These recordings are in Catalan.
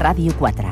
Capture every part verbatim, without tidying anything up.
Ràdio quatre.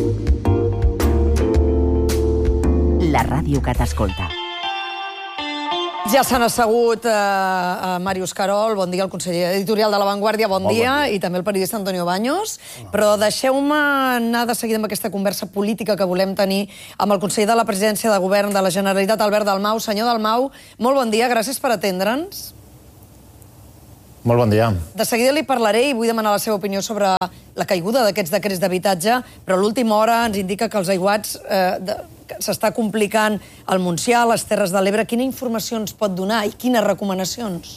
La ràdio que t'escolta. Ja s'han assegut a Màrius Carol, bon dia, el conseller editorial de La Vanguardia, bon dia, i també el periodista Antonio Baños. Però deixeu-me anar de seguida amb aquesta conversa política que volem tenir amb el conseller de la presidència de govern de la Generalitat, Albert Dalmau. Senyor Dalmau, molt bon dia, gràcies per atendre'ns. Molt bon dia. De seguida li parlaré i vull demanar la seva opinió sobre la caiguda d'aquests decrets d'habitatge, però a l'última hora ens indica que els aiguats s'està complicant al Montsià, a les Terres de l'Ebre. Quina informació ens pot donar i quines recomanacions?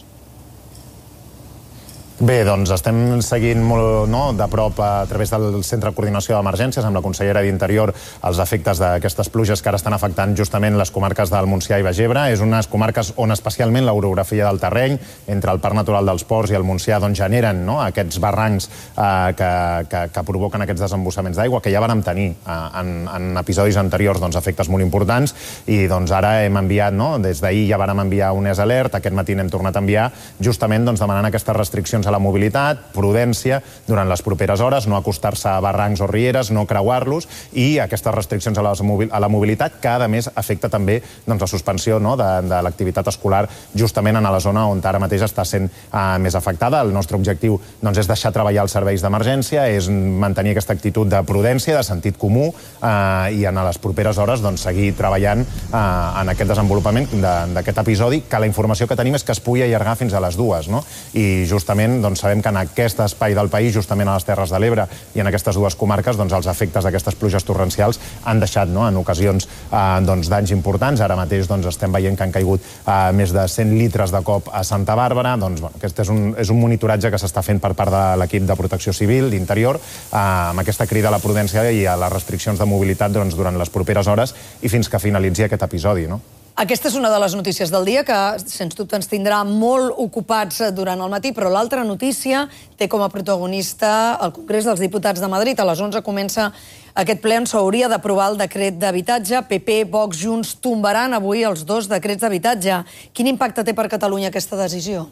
Bé, doncs estem seguint molt de prop a través del Centre de Coordinació d'Emergències amb la consellera d'Interior els efectes d'aquestes pluges que ara estan afectant justament les comarques del Montsià i Baix Ebre. És unes comarques on especialment l'orografia del terreny, entre el Parc Natural dels Ports i el Montsià, generen aquests barrancs que provoquen aquests desembossaments d'aigua, que ja vàrem tenir en episodis anteriors efectes molt importants, i ara hem enviat, des d'ahir ja vàrem enviar un E S Alert, aquest matí n'hem tornat a enviar, justament demanant aquestes restriccions a la mobilitat, prudència durant les properes hores, no acostar-se a barrancs o rieres, no creuar-los, i aquestes restriccions a la mobilitat que, a més, afecta també la suspensió de l'activitat escolar justament en la zona on ara mateix està sent més afectada. El nostre objectiu és deixar treballar els serveis d'emergència, és mantenir aquesta actitud de prudència, de sentit comú, i en les properes hores seguir treballant en aquest desenvolupament d'aquest episodi, que la informació que tenim és que es pugui allargar fins a les dues, i justament sabem que en aquest espai del país, justament a les Terres de l'Ebre i en aquestes dues comarques, els efectes d'aquestes pluges torrencials han deixat en ocasions danys importants. Ara mateix estem veient que han caigut més de cent litres de cop a Santa Bàrbara. Aquest és un monitoratge que s'està fent per part de l'equip de Protecció Civil, d'Interior, amb aquesta crida a la prudència i a les restriccions de mobilitat durant les properes hores i fins que finalitzi aquest episodi. Aquesta és una de les notícies del dia que, sens dubte, ens tindrà molt ocupats durant el matí, però l'altra notícia té com a protagonista el Congrés dels Diputats de Madrid. A les onze comença aquest ple on s'hauria d'aprovar el decret d'habitatge. P P, Vox, Junts tombaran avui els dos decrets d'habitatge. Quin impacte té per Catalunya aquesta decisió?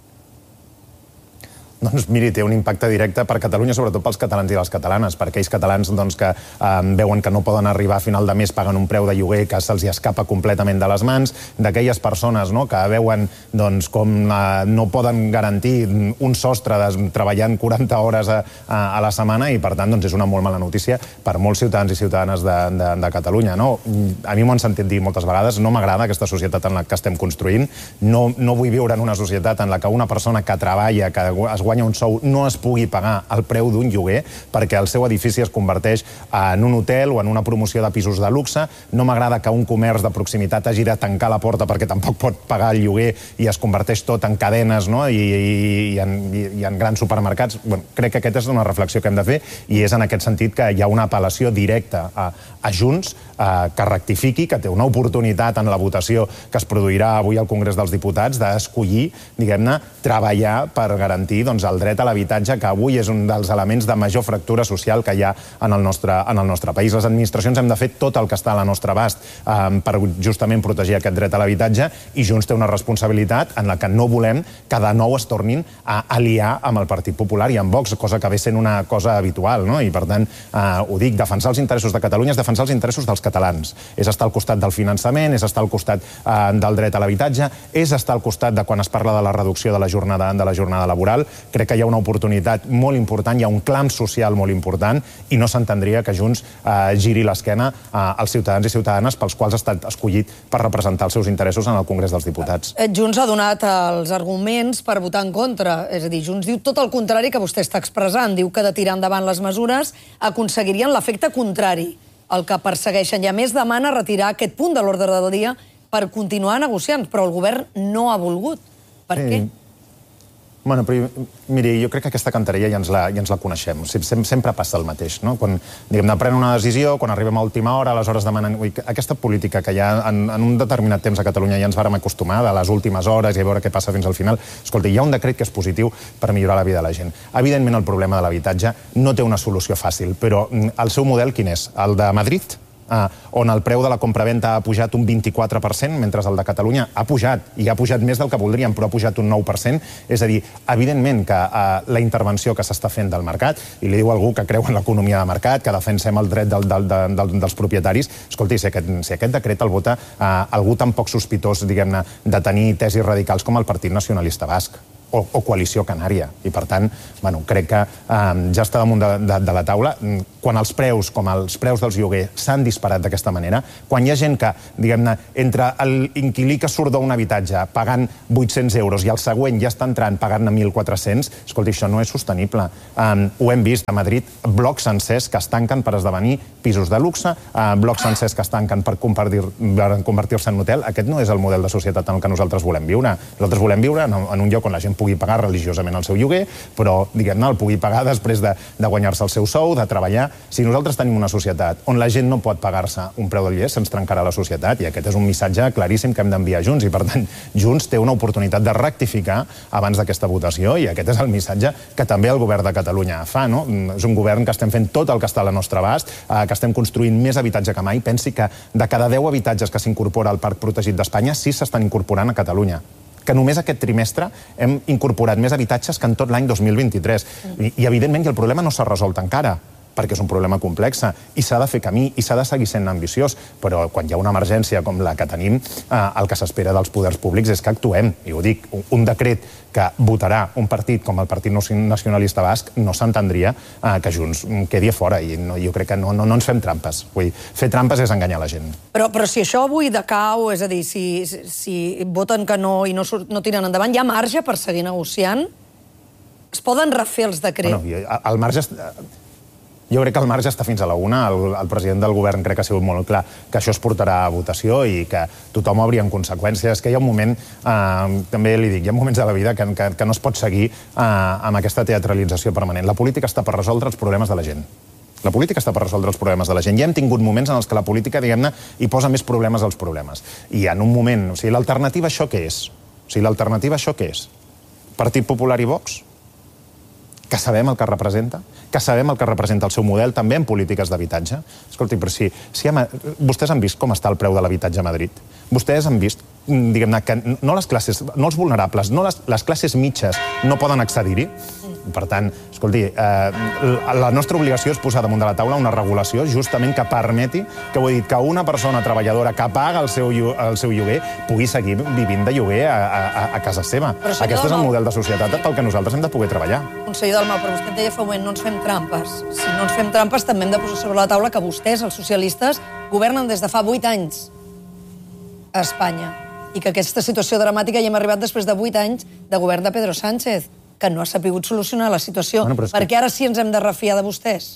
Doncs miri, té un impacte directe per Catalunya, sobretot pels catalans i les catalanes, per aquells catalans que veuen que no poden arribar a final de mes, paguen un preu de lloguer que se'ls escapa completament de les mans, d'aquelles persones que veuen com no poden garantir un sostre treballant quaranta hores a la setmana, i per tant és una molt mala notícia per molts ciutadans i ciutadanes de Catalunya. A mi m'ho han sentit dir moltes vegades, no m'agrada aquesta societat en la que estem construint, no vull viure en una societat en la que una persona que treballa, que es guanya un sou, no es pugui pagar el preu d'un lloguer perquè el seu edifici es converteix en un hotel o en una promoció de pisos de luxe. No m'agrada que un comerç de proximitat hagi de tancar la porta perquè tampoc pot pagar el lloguer i es converteix tot en cadenes i en grans supermercats. Crec que aquesta és una reflexió que hem de fer i és en aquest sentit que hi ha una apel·lació directa a Junts que rectifiqui, que té una oportunitat en la votació que es produirà avui al Congrés dels Diputats d'escollir, diguem-ne, treballar per garantir el dret a l'habitatge, que avui és un dels elements de major fractura social que hi ha en el nostre país. Les administracions hem de fer tot el que està al nostre abast per justament protegir aquest dret a l'habitatge, i Junts té una responsabilitat en la que no volem que de nou es tornin a aliar amb el Partit Popular i amb Vox, cosa que ve sent una cosa habitual. I per tant, ho dic, defensar els interessos de Catalunya és defensar els interessos dels catalans. És estar al costat del finançament, és estar al costat del dret a l'habitatge, és estar al costat de quan es parla de la reducció de la jornada laboral. Crec que hi ha una oportunitat molt important, hi ha un clam social molt important, i no s'entendria que Junts giri l'esquena als ciutadans i ciutadanes pels quals ha estat escollit per representar els seus interessos en el Congrés dels Diputats. Junts ha donat els arguments per votar en contra. És a dir, Junts diu tot el contrari que vostè està expressant. Diu que de tirar endavant les mesures aconseguirien l'efecte contrari, el que persegueixen. I a més demana retirar aquest punt de l'ordre del dia per continuar negociant, però el govern no ha volgut. Per què? Bueno, però miri, jo crec que aquesta cantarella ja ens la coneixem. Sempre passa el mateix, no? Quan, diguem-ne, prenen una decisió, quan arribem a última hora, aleshores demanen... Aquesta política que ja en un determinat temps a Catalunya ja ens vàrem acostumar, de les últimes hores i a veure què passa fins al final. Escolta, hi ha un decret que és positiu per millorar la vida de la gent. Evidentment, el problema de l'habitatge no té una solució fàcil, però el seu model quin és? El de Madrid? on el preu de la compraventa ha pujat un vint-i-quatre per cent, mentre el de Catalunya ha pujat, i ha pujat més del que voldríem, però ha pujat un nou per cent. És a dir, evidentment que la intervenció que s'està fent del mercat, i li diu algú que creu en l'economia de mercat, que defensem el dret dels propietaris, escolti, si aquest decret el vota algú tan poc sospitós, diguem-ne, de tenir tesis radicals com el Partit Nacionalista Basc, o Coalició Canària. I, per tant, crec que ja està damunt de la taula. Quan els preus, com els preus dels lloguers, s'han disparat d'aquesta manera, quan hi ha gent que, diguem-ne, entre l'inquilí que surt d'un habitatge pagant vuit-cents euros i el següent ja està entrant pagant-ne mil quatre-cents, escolti, això no és sostenible. Ho hem vist a Madrid, blocs sencers que es tanquen per esdevenir pisos de luxe, blocs sencers que es tanquen per convertir-se en hotel. Aquest no és el model de societat en el que nosaltres volem viure. Nosaltres volem viure en un lloc on la gent pugui pagar religiosament el seu lloguer, però, diguem-ne, el pugui pagar després de guanyar-se el seu sou, de treballar. Si nosaltres tenim una societat on la gent no pot pagar-se un preu del lloguer, se'ns trencarà la societat, i aquest és un missatge claríssim que hem d'enviar a Junts, i, per tant, Junts té una oportunitat de rectificar abans d'aquesta votació, i aquest és el missatge que també el govern de Catalunya fa, no? És un govern que estem fent tot el que està a la nostra abast, que estem construint més habitatge que mai. Pensi que de cada deu habitatges que s'incorpora al Parc Protegit d'Espanya, sis s'estan incorporant a Catalunya. Que només aquest trimestre hem incorporat més habitatges que en tot l'any dos mil vint-i-tres. I, evidentment, el problema no s'ha resolt encara, perquè és un problema complex, i s'ha de fer camí, i s'ha de seguir sent ambiciós, però quan hi ha una emergència com la que tenim, el que s'espera dels poders públics és que actuem. I ho dic, un decret que votarà un partit com el Partit Nacionalista Basc no s'entendria que Junts quedi a fora, i jo crec que no ens fem trampes. Vull dir, fer trampes és enganyar la gent. Però si això avui decau, és a dir, si voten que no i no tiren endavant, hi ha marge per seguir negociant? Es poden refer els decrets? El marge... Jo crec que el marge està fins a la una. El president del govern crec que ha sigut molt clar que això es portarà a votació i que tothom obri en conseqüències. Que hi ha un moment, també li dic, hi ha moments de la vida que no es pot seguir amb aquesta teatralització permanent. La política està per resoldre els problemes de la gent. La política està per resoldre els problemes de la gent. Ja hem tingut moments en els que la política, diguem-ne, hi posa més problemes als problemes. I en un moment... O sigui, l'alternativa a això què és? O sigui, l'alternativa a això què és? Partit Popular i Vox? Que sabem el que representa, que sabem el que representa el seu model, també en polítiques d'habitatge. Escolti, però si vostès han vist com està el preu de l'habitatge a Madrid, vostès han vist, diguem-ne, que no les classes, no els vulnerables, no les classes mitges no poden accedir-hi. Per tant, escolti, la nostra obligació és posar damunt de la taula una regulació justament que permeti, que ho he dit, que una persona treballadora que paga el seu lloguer pugui seguir vivint de lloguer a casa seva. Aquest és el model de societat pel que nosaltres hem de poder treballar. Conseller Dalmau, però vostè deia fa un moment, no ens fem trampes. Si no ens fem trampes, també hem de posar sobre la taula que vostès, els socialistes, governen des de fa vuit anys a Espanya. I que aquesta situació dramàtica hi hem arribat després de vuit anys de govern de Pedro Sánchez, que no ha sapigut solucionar la situació, perquè ara sí ens hem de refiar de vostès.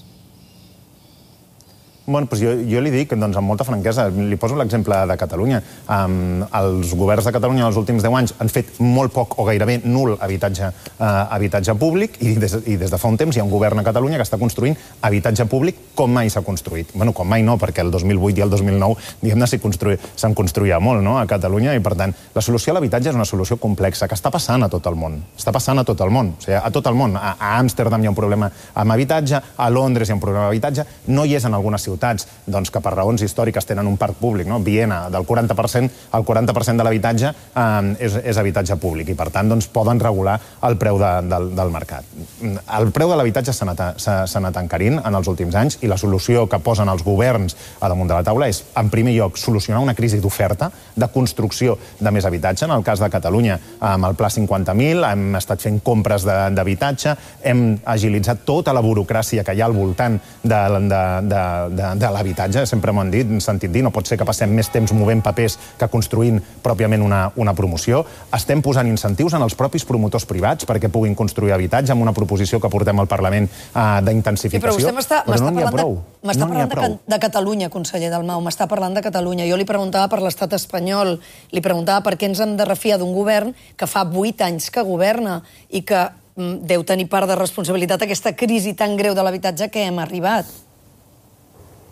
Bueno, doncs jo li dic, doncs, amb molta franquesa, li poso l'exemple de Catalunya. Els governs de Catalunya els últims deu anys han fet molt poc o gairebé nul habitatge públic, i des de fa un temps hi ha un govern a Catalunya que està construint habitatge públic com mai s'ha construït. Bueno, com mai no, perquè el dos mil vuit i el dos mil nou, diguem-ne, se'n construïa molt, no?, a Catalunya, i per tant, la solució a l'habitatge és una solució complexa, que està passant a tot el món. Està passant a tot el món. O sigui, a tot el món. A Amsterdam hi ha un problema amb habitatge, a Londres hi ha un problema amb habitatge, no hi és en algunes ciutats que per raons històriques tenen un parc públic. Viena, del quaranta per cent, el quaranta per cent de l'habitatge és habitatge públic, i per tant poden regular el preu del mercat. El preu de l'habitatge s'ha anat encarint en els últims anys, i la solució que posen els governs a damunt de la taula és, en primer lloc, solucionar una crisi d'oferta, de construcció de més habitatge. En el cas de Catalunya, amb el Pla cinquanta mil, hem estat fent compres d'habitatge, hem agilitzat tota la burocràcia que hi ha al voltant de de l'habitatge, sempre m'ho han dit, sentit dir, no pot ser que passem més temps movent papers que construint pròpiament una promoció. Estem posant incentius en els propis promotors privats perquè puguin construir habitatge amb una proposició que portem al Parlament d'intensificació. Sí, però vostè m'està parlant de Catalunya, conseller Dalmau, m'està parlant de Catalunya. Jo li preguntava per l'estat espanyol, li preguntava per què ens hem de refiar d'un govern que fa vuit anys que governa i que deu tenir part de responsabilitat aquesta crisi tan greu de l'habitatge que hem arribat.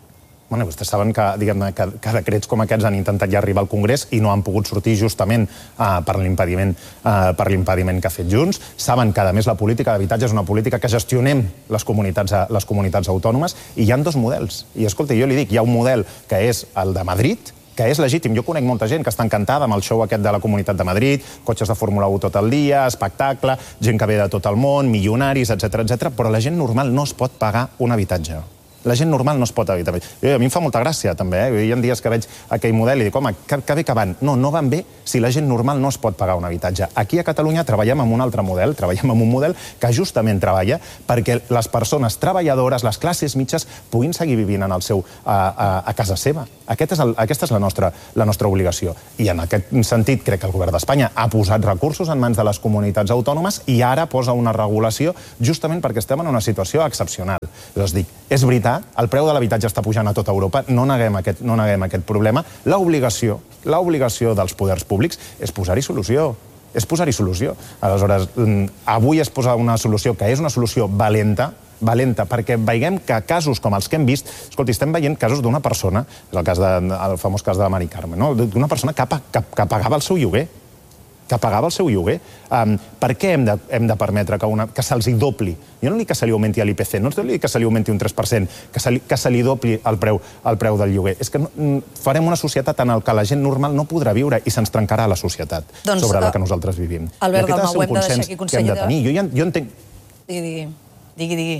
Bueno, vostès saben que, diguem-ne, que, que decrets com aquests han intentat ja arribar al Congrés i no han pogut sortir justament uh, per l'impediment uh, per l'impediment que ha fet Junts. Saben que, a més, la política d'habitatge és una política que gestionem les comunitats, les comunitats autònomes i hi ha dos models. I, escolta, jo li dic, hi ha un model que és el de Madrid, que és legítim. Jo conec molta gent que està encantada amb el show aquest de la Comunitat de Madrid, cotxes de Fórmula u tot el dia, espectacle, gent que ve de tot el món, milionaris, etcètera, etcètera, però la gent normal no es pot pagar un habitatge. La gent normal no es pot evitar. A mi em fa molta gràcia, també. Eh? Hi ha dies que veig aquell model i dic, home, que, que bé que van. No, no van bé si la gent normal no es pot pagar un habitatge. Aquí a Catalunya treballem amb un altre model, treballem amb un model que justament treballa perquè les persones treballadores, les classes mitges, puguin seguir vivint en el seu, a, a, a casa seva. Aquest és el, aquesta és la nostra, la nostra obligació. I en aquest sentit crec que el govern d'Espanya ha posat recursos en mans de les comunitats autònomes i ara posa una regulació justament perquè estem en una situació excepcional. Llavors dic, és veritat, el preu de l'habitatge està pujant a tota Europa, no neguem aquest, no neguem aquest problema. L'obligació, l'obligació dels poders públics és posar-hi solució. És posar-hi solució. Aleshores, avui es posa una solució que és una solució valenta, valenta, perquè veiem que casos com els que hem vist, escolti, estem veient casos d'una persona, és el, cas de, el famós cas de la Mari Carme, no? D'una persona que, que, que pagava el seu lloguer, que pagava el seu lloguer. Um, per què hem de, hem de permetre que, una, que se'ls hi dobli? Jo no li dic que se li augmenti l'I P C, no li dic que se li augmenti un tres per cent, que se li, que se li dobli el preu, el preu del lloguer. És que no, farem una societat en què la gent normal no podrà viure i se'ns trencarà la societat doncs, sobre la que nosaltres vivim. Albert Dalmau, ho hem de deixar aquí, conseller. De... Jo, ja, jo entenc... Digui, digui. Digui, digui.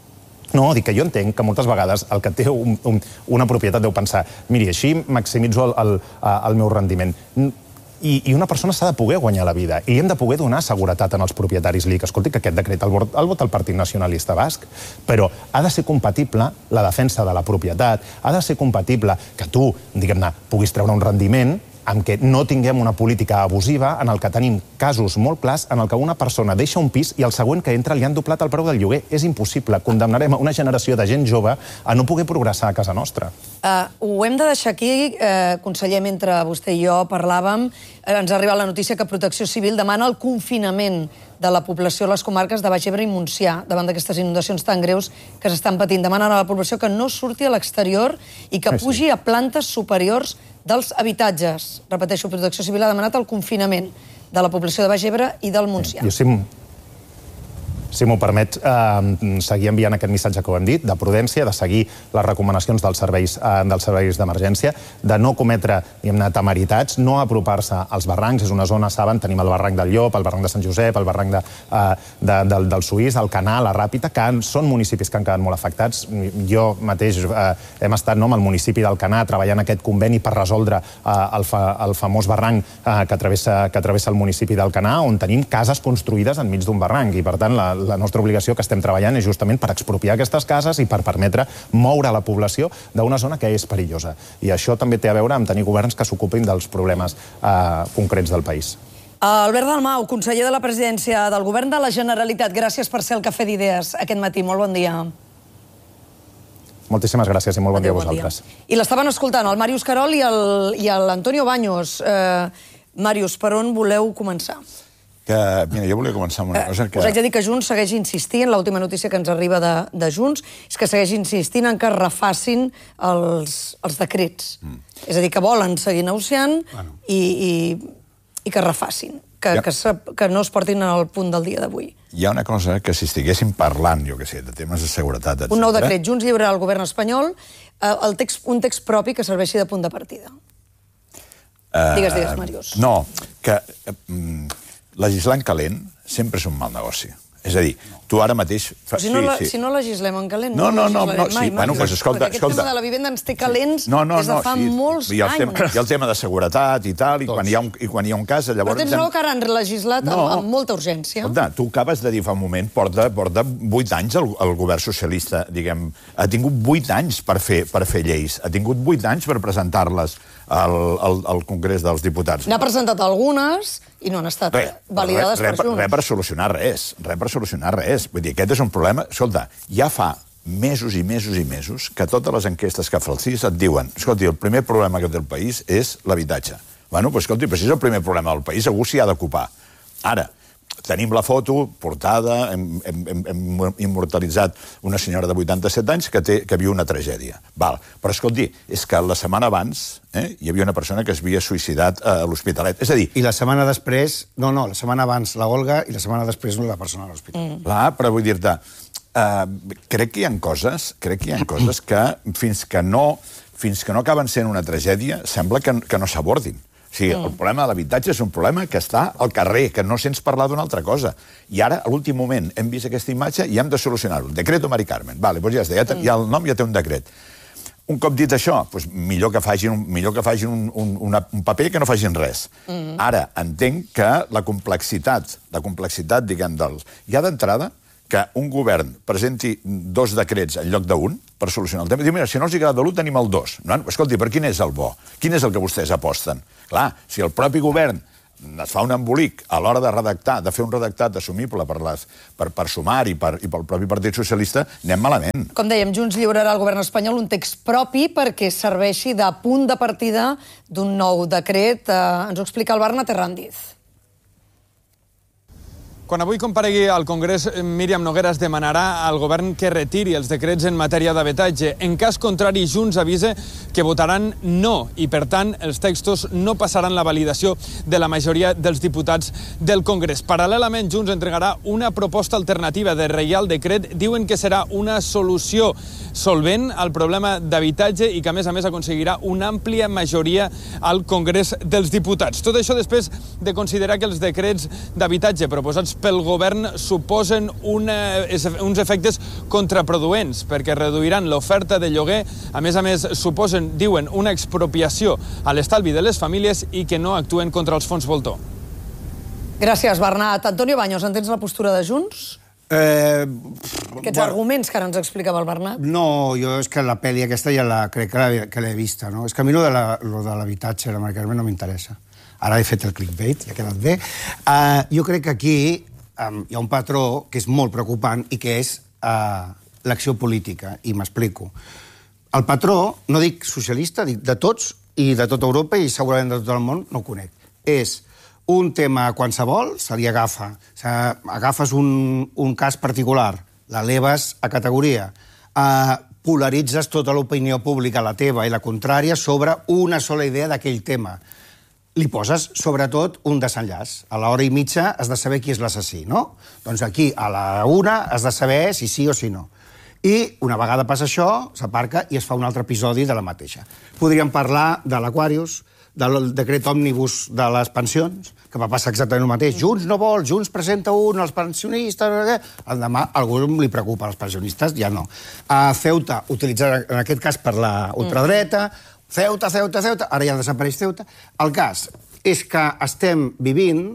No, dic que jo entenc que moltes vegades el que té un, un, una propietat deu pensar miri, així maximitzo el, el, el meu rendiment. I, i una persona s'ha de poder guanyar la vida i hem de poder donar seguretat en els propietaris. Li dic, escolti, que aquest decret el, el vota el Partit Nacionalista Basc, però ha de ser compatible la defensa de la propietat, ha de ser compatible que tu, diguem-ne, puguis treure un rendiment amb què no tinguem una política abusiva en el que tenim casos molt clars en el que una persona deixa un pis i el següent que entra li han doblat el preu del lloguer. És impossible. Condemnarem una generació de gent jove a no poder progressar a casa nostra. Uh, ho hem de deixar aquí, uh, conseller, mentre vostè i jo parlàvem. Uh, ens ha arribat la notícia que Protecció Civil demana el confinament de la població a les comarques de Baix Ebre i Montsià davant d'aquestes inundacions tan greus que s'estan patint. Demanen a la població que no surti a l'exterior i que pugi a plantes superiors dels habitatges. Repeteixo, Protecció Civil ha demanat el confinament de la població de Baix Ebre i del Montsià. Jo, si, si m'ho permet, eh, seguir enviant aquest missatge que ho hem dit, de prudència, de seguir les recomanacions dels serveis eh, dels serveis d'emergència, de no cometre, diguem-ne, temeritats, no apropar-se als barrancs. És una zona, saben, tenim el barranc del Llop, el barranc de Sant Josep, el barranc de, eh, de, del, del Suís, el Canal, la Ràpita, que han, són municipis que han quedat molt afectats. Jo mateix eh, hem estat no, amb el municipi del Canà treballant aquest conveni per resoldre eh, el, fa, el famós barranc eh, que, travessa, que travessa el municipi del Canà, on tenim cases construïdes enmig d'un barranc i, per tant, la, la nostra obligació que estem treballant és justament per expropiar aquestes cases i per permetre moure la població d'una zona que és perillosa. I això també té a veure amb tenir governs que s'ocupin dels problemes eh, concrets del país. Albert Dalmau, conseller de la Presidència del Govern de la Generalitat, gràcies per ser al Cafè d'Idees aquest matí. Molt bon dia. Moltíssimes gràcies i molt bon dia a vosaltres. I l'estaven escoltant el Màrius Carol i l'Antonio Baños. Màrius, per on voleu començar? Que, mira, jo volia començar amb una cosa que... Us haig de dir que Junts segueix insistint, l'última notícia que ens arriba de, de Junts, és que segueix insistint en que refacin els, els decrets. Mm. És a dir, que volen seguir negociant bueno. i, i, i que refacin, que, ja. que, se, que no es portin al punt del dia d'avui. Hi ha una cosa que si estiguéssim parlant, jo què sé, de temes de seguretat, etcètera... Un nou decret, Junts lliurarà al govern espanyol eh, el text, un text propi que serveixi de punt de partida. Uh, digues, digues, Màrius. No, que... Uh, legislar en calent sempre és un mal negoci. És a dir, tu ara mateix... Fa... Si, no sí, sí. si no legislem en calent, no, no, no legislem no, no, mai. Sí, bueno, pues, escolta, perquè aquest escolta. tema de la vivenda ens té calents no, no, des de no, fa sí. molts I el anys. Tema, hi ha el tema de seguretat i tal, i quan hi ha un, i quan hi ha un cas... Llavors... Però tens raó que ara han legislat no. amb, amb molta urgència. Escolta, tu acabes de dir fa un moment, porta, porta vuit anys el, el govern socialista, diguem, ha tingut vuit anys per fer, per fer lleis, ha tingut vuit anys per presentar-les al, al, al Congrés dels Diputats. N'ha presentat algunes i no han estat re, validades re, re, per Junts. Res per solucionar res, res per solucionar res. Vull dir, aquest és un problema... Escolta, ja fa mesos i mesos i mesos que totes les enquestes que fa el C I S et diuen escolti, el primer problema que té el país és l'habitatge. Bueno, doncs escolti, però si és el primer problema del país, algú s'hi ha d'ocupar. Ara, tenim la foto, portada, hem, hem, hem, hem immortalitzat una senyora de vuitanta-set anys que, té, que viu una tragèdia. Val. Però, escolti, és que la setmana abans eh, hi havia una persona que es havia suïcidat a l'Hospitalet. És a dir... I la setmana després... No, no, la setmana abans la Olga i la setmana després la persona a l'Hospitalet. Mm. Clar, però vull dir-te... Uh, crec que hi ha coses, crec que hi ha coses que fins que no, fins que no acaben sent una tragèdia, sembla que, que no s'abordin. O sigui, el problema de l'habitatge és un problema que està al carrer, que no sents parlar d'una altra cosa. I ara, a l'últim moment, hem vist aquesta imatge i hem de solucionar-ho. Decreto Mari Carmen. Vale, doncs ja està, ja, ja el nom ja té un decret. Un cop dit això, doncs millor que facin, millor que facin un, un, una, un paper que no facin res. Mm. Ara, entenc que la complexitat, la complexitat, diguem, del... Ja d'entrada, que un govern presenti dos decrets en lloc d'un per solucionar el tema. Diu, mira, si no els agrada l'u, tenim el dos. No? Escolti, però quin és el bo? Quin és el que vostès aposten? Clar, si el propi govern es fa un embolic a l'hora de redactar, de fer un redactat assumible per, les, per, per sumar i, per, i pel propi Partit Socialista, anem malament. Com dèiem, Junts lliurarà al govern espanyol un text propi perquè serveixi de punt de partida d'un nou decret. Eh, ens ho explica el Bernat Herrandiz. Quan avui comparegui al Congrés, Míriam Nogueras demanarà al govern que retiri els decrets en matèria d'habitatge. En cas contrari, Junts avisa que votaran no i, per tant, els textos no passaran la validació de la majoria dels diputats del Congrés. Paral·lelament, Junts entregarà una proposta alternativa de Reial Decret. Diuen que serà una solució solvent al problema d'habitatge i que, a més a més, aconseguirà una àmplia majoria al Congrés dels Diputats. Tot això després de considerar que els decrets d'habitatge proposats pel govern suposen una, uns efectes contraproduents, perquè reduiran l'oferta de lloguer, a més a més suposen, diuen, una expropiació a l'estalvi de les famílies i que no actuen contra els fons voltor. Gràcies, Bernat. Antonio Baños, entens la postura de Junts? Eh, Aquests bueno, arguments que ara ens explicava el Bernat? No, jo és que la pel·li aquesta ja la, crec que l'he vista, no? És que a mi lo de l'habitatge, la Mari Carmen, no m'interessa. Ara he fet el clickbait, ja ha quedat bé. Uh, jo crec que aquí um, hi ha un patró que és molt preocupant i que és uh, l'acció política, i m'explico. El patró, no dic socialista, dic de tots i de tota Europa i segurament de tot el món, no ho conec. És un tema qualsevol, se li agafa. Agafes un, un cas particular, l'eleves a categoria, uh, polaritzes tota l'opinió pública, la teva i la contrària, sobre una sola idea d'aquell tema. Li poses, sobretot, un desenllaç. A l'hora i mitja has de saber qui és l'assassí, no? Doncs aquí, a la una, has de saber si sí o si no. I una vegada passa això, s'aparca i es fa un altre episodi de la mateixa. Podríem parlar de l'Aquarius, del decret òmnibus de les pensions, que va passar exactament el mateix. Junts no vol, Junts presenta un, els pensionistes... El demà a algú li preocupa, els pensionistes ja no. A Ceuta, utilitzar en aquest cas per la ultradreta, Ceuta, Ceuta, Ceuta, ara ja desapareix Ceuta. El cas és que estem vivint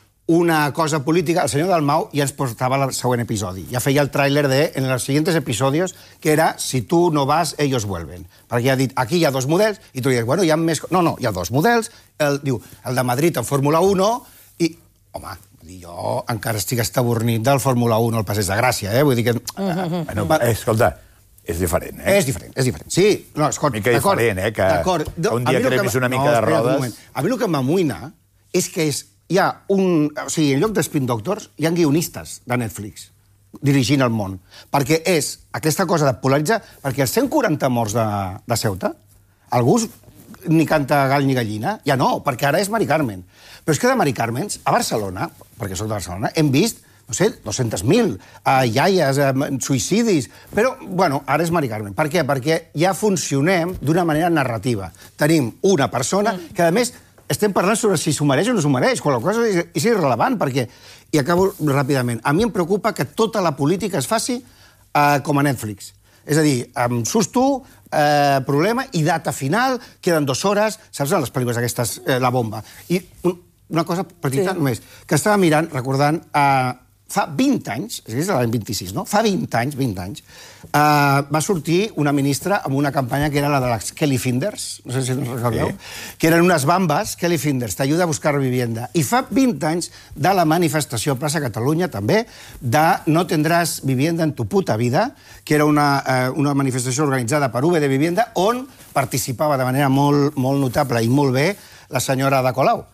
una cosa política. El senyor Dalmau ja ens portava el següent episodi. Ja feia el tràiler de, en els siguientes episodios, que era, si tu no vas, ellos vuelven. Perquè ja ha dit, aquí hi ha dos models, i tu li dius, bueno, hi ha més... No, no, hi ha dos models. El, diu, el de Madrid en Fórmula uno, i, home, jo encara estic estabornit del Fórmula uno al Passeig de Gràcia, eh? Vull dir que... Uh-huh. Bueno, escolta, és diferent, eh? És diferent, és diferent. Sí, no, escolta, una mica diferent, eh? Que un dia trevis una mica de rodes... A mi el que m'amoïna és que és, hi ha un... O sigui, en lloc de Spin Doctors, hi ha guionistes de Netflix dirigint el món. Perquè és aquesta cosa de polaritzar... Perquè els cent quaranta morts de, de Ceuta, algú ni canta gall ni gallina, ja no, perquè ara és Mari Carmen. Però és que de Mari Carmens, a Barcelona, perquè soc de Barcelona, hem vist no sé, dos-cents mil, uh, iaies, uh, suïcidis... Però, bueno, ara és Mari Carmen. Per què? Perquè ja funcionem d'una manera narrativa. Tenim una persona que, a més, estem parlant sobre si s'ho mereix o no s'ho mereix, quan la cosa és, és irrelevant, perquè... I acabo ràpidament. A mi em preocupa que tota la política es faci uh, com a Netflix. És a dir, amb susto, eh, problema, i data final, queden dues hores, saps, les pel·lícules aquestes, eh, la bomba. I un, una cosa petita sí. només, que estava mirant, recordant... Eh, Fa vint anys, és l'any vint-i-sis, no? Fa vint anys, vint anys, eh, va sortir una ministra amb una campanya que era la de les Kelly Finders, no sé si ens recordeu, sí. que eren unes bambes, Kelly Finders, t'ajuda a buscar vivienda. I fa vint anys de la manifestació a Plaça Catalunya, també, de No tendràs vivienda en tu puta vida, que era una, eh, una manifestació organitzada per U V de Vivienda, on participava de manera molt, molt notable i molt bé la senyora Ada Colau.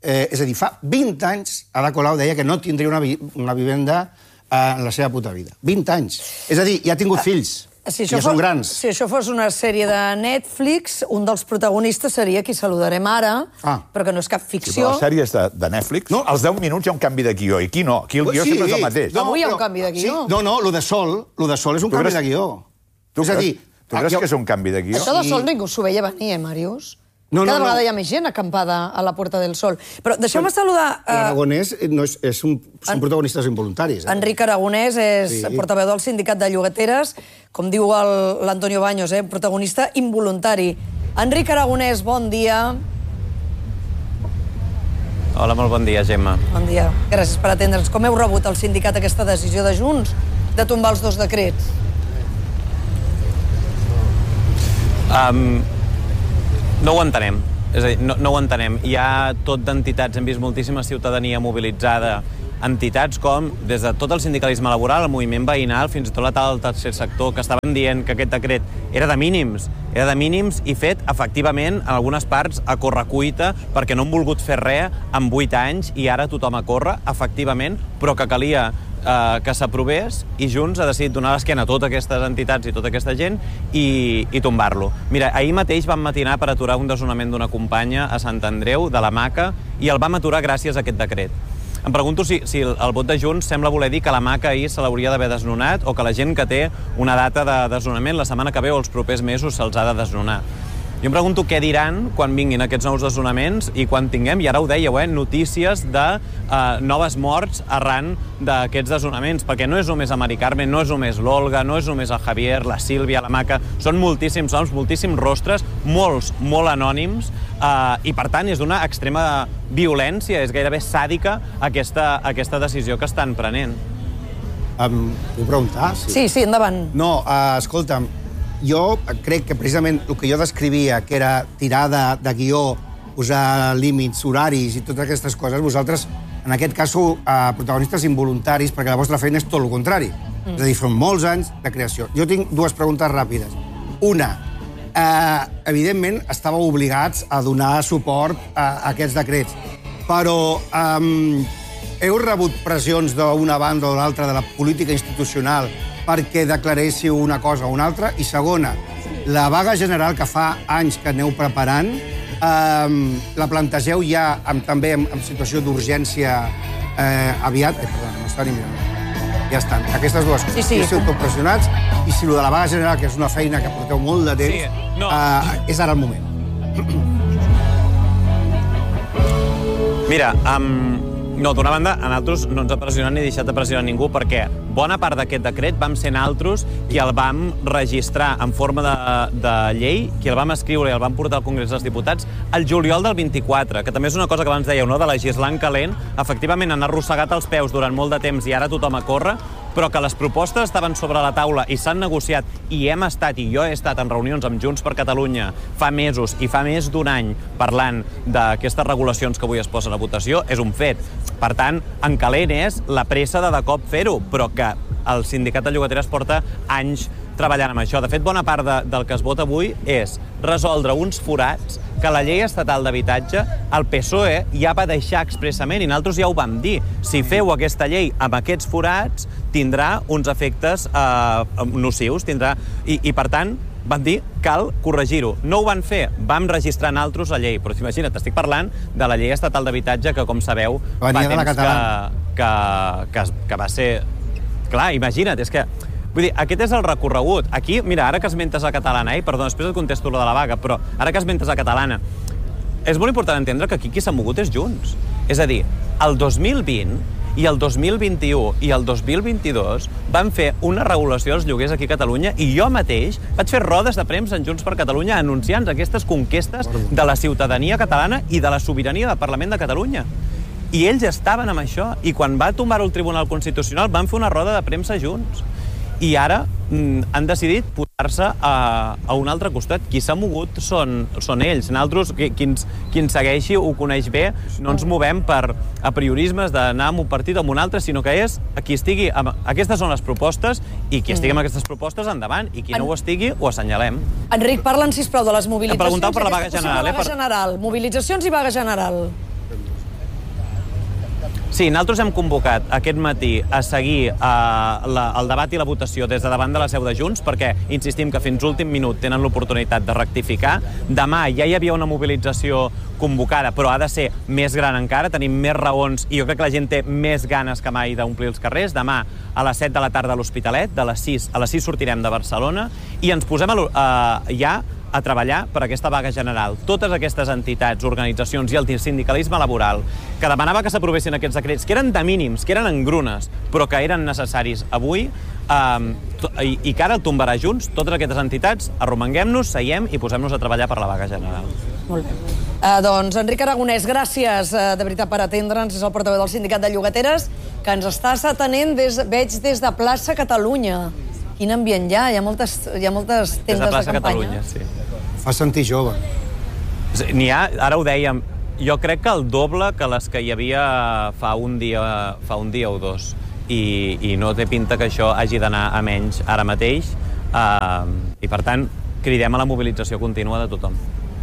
Eh, és a dir, fa vint anys, Ada Colau deia que no tindria una, vi una vivenda eh, en la seva puta vida. vint anys. És a dir, ja ha tingut fills. Si ja són grans. Si això fos una sèrie de Netflix, un dels protagonistes seria qui saludarem ara, ah. però que no és cap ficció. Sí, les sèries de, de Netflix, no. als deu minuts hi ha un canvi de guió, i aquí no. Aquí el guió sí. sempre és el mateix. No, Avui hi ha un canvi de guió. Sí. No, no, lo de Sol, lo de Sol és un canvi creus... de guió. Tu és a dir, tu creus jo... que és un canvi de guió? Això de Sol ningú s'ho veia venir, eh, Màrius? No, Cada no, vegada no. hi ha més gent acampada a la Puerta del Sol. Però deixeu-me saludar... Uh... L'Aragonès no és, és un, són en... protagonistes involuntaris. Eh? Enric Aragonès és sí. portaveu del sindicat de llogateres, com diu l'Antonio Baños, eh? protagonista involuntari. Enric Aragonès, bon dia. Hola, molt bon dia, Gemma. Bon dia. Gràcies per atendre'ns. Com heu rebut el sindicat aquesta decisió de Junts de tombar els dos decrets? Um... No ho entenem, és a dir, no, no ho entenem. Hi ha tot d'entitats, hem vist moltíssima ciutadania mobilitzada, entitats com, des de tot el sindicalisme laboral, el moviment veïnal, fins i tot la tal del tercer sector, que estaven dient que aquest decret era de mínims, era de mínims i fet, efectivament, en algunes parts, a correcuita, perquè no han volgut fer res en vuit anys i ara tothom a córrer, efectivament, però que calia Uh, que s'aprovés i Junts ha decidit donar l'esquena a totes aquestes entitats i tota aquesta gent i, i tombar-lo. Mira, ahir mateix vam matinar per aturar un desnonament d'una companya a Sant Andreu, de la Maca, i el vam aturar gràcies a aquest decret. Em pregunto si, si el, el vot de Junts sembla voler dir que la Maca ahir se l'hauria d'haver desnonat o que la gent que té una data de desnonament la setmana que ve o els propers mesos se'ls ha de desnonar. Jo em pregunto què diran quan vinguin aquests nous desnonaments i quan tinguem, i ara ho dèieu, eh, notícies de eh, noves morts arran d'aquests desnonaments, perquè no és només a Mari Carmen, no és només l'Olga, no és només el Javier, la Sílvia, la Maca, són moltíssims noms, moltíssims rostres, molts, molt anònims, eh, i per tant és d'una extrema violència, és gairebé sàdica aquesta, aquesta decisió que estan prenent. Um, Puc preguntar? Sí, sí, sí endavant. No, uh, escolta'm, jo crec que precisament el que jo descrivia, que era tirar de, de guió, posar límits, horaris i totes aquestes coses, vosaltres, en aquest cas, sou uh, protagonistes involuntaris, perquè la vostra feina és tot el contrari. Mm. És a dir, són molts anys de creació. Jo tinc dues preguntes ràpides. Una, uh, evidentment, estàveu obligats a donar suport a, a aquests decrets, però um, heu rebut pressions d'una banda o l'altra de la política institucional perquè declaréssiu una cosa o una altra? I segona, la vaga general que fa anys que aneu preparant, eh, la plantegeu ja amb, també en, en situació d'urgència eh, aviat? Eh, perdó, no està ni mirant. Ja estan. Aquestes dues coses. Sí, sí. Esteu tot pressionats i si el de la vaga general, que és una feina que porteu molt de temps, sí, no. eh, és ara el moment. Mira, um, no, d'una banda, a nosaltres no ens ha pressionat ni deixat de pressionar ningú perquè bona part d'aquest decret vam ser nosaltres qui el vam registrar en forma de, de llei, qui el vam escriure i el vam portar al Congrés dels Diputats el juliol del vint-i-quatre, que també és una cosa que abans dèieu, no?, de legislar en calent, efectivament han arrossegat els peus durant molt de temps i ara tothom a córrer, però que les propostes estaven sobre la taula i s'han negociat i hem estat, i jo he estat en reunions amb Junts per Catalunya fa mesos i fa més d'un any parlant d'aquestes regulacions que avui es posen a votació, és un fet. Per tant, en calent és la pressa de de cop fer-ho, però que el sindicat de llogateres porta anys treballant amb això. De fet, bona part de, del que es vota avui és resoldre uns forats que la llei estatal d'habitatge el P S O E ja va deixar expressament, i nosaltres ja ho vam dir. Si feu aquesta llei amb aquests forats, tindrà uns efectes eh, nocius, tindrà... I, i per tant, van dir, cal corregir-ho. No ho van fer, vam registrar nosaltres la llei, però imagina't, estic parlant de la llei estatal d'habitatge que, com sabeu, fa temps que, que, que, que va ser... Clar, imagina't, és que... Vull dir, aquest és el recorregut. Aquí, mira, ara que esmentes a Catalana, eh? Perdó, després et contesto lo de la vaga, però ara que esmentes a Catalana, és molt important entendre que aquí qui s'ha mogut és Junts. És a dir, el dos mil vint i el dos mil vint-i-u i el dos mil vint-i-dos van fer una regulació dels lloguers aquí a Catalunya i jo mateix vaig fer rodes de premsa en Junts per Catalunya anunciant aquestes conquestes de la ciutadania catalana i de la sobirania del Parlament de Catalunya. I ells estaven amb això, i quan va tombar-ho el Tribunal Constitucional van fer una roda de premsa junts. I ara mm, han decidit posar-se a, a un altre costat. Qui s'ha mogut són, són ells. Nosaltres, qui, qui, ens, qui ens segueixi ho coneix bé, no ens movem per apriorismes d'anar amb un partit o amb un altre, sinó que és qui estigui... Amb... Aquestes són les propostes, i qui estigui amb aquestes propostes, endavant, i qui en... no ho estigui, ho assenyalem. Enric, parla'ns, sisplau, de les mobilitzacions. Em preguntava per la vaga general. Vaga eh? general. Mobilitzacions i vaga general. Sí, nosaltres hem convocat aquest matí a seguir eh, la, el debat i la votació des de davant de la seu de Junts, perquè insistim que fins últim minut tenen l'oportunitat de rectificar. Demà ja hi havia una mobilització convocada, però ha de ser més gran encara, tenim més raons i jo crec que la gent té més ganes que mai d'omplir els carrers. Demà a les set de la tarda a l'Hospitalet, de les sis a les sis sortirem de Barcelona i ens posem a, uh, ja a treballar per aquesta vaga general. Totes aquestes entitats, organitzacions i el sindicalisme laboral que demanava que s'aprovessin aquests decrets, que eren de mínims, que eren engrunes, però que eren necessaris avui, um, i, i que ara el tombarà Junts, totes aquestes entitats, arromanguem-nos, seiem i posem-nos a treballar per la vaga general. Molt bé. Uh, doncs, Enric Aragonès, gràcies uh, de veritat per atendre'ns. És el portaveu del Sindicat de Llogateres, que ens estàs atenent, des, veig, des de Plaça Catalunya. Quin ambient hi ha? Hi ha moltes, hi ha moltes tendes de campanya. Des de Plaça Catalunya, sí. Fa sentir jove. N'hi ha, ara ho dèiem, jo crec que el doble que les que hi havia fa un dia, fa un dia o dos. I, i no té pinta que això hagi d'anar a menys ara mateix. Uh, I, per tant, cridem a la mobilització contínua de tothom.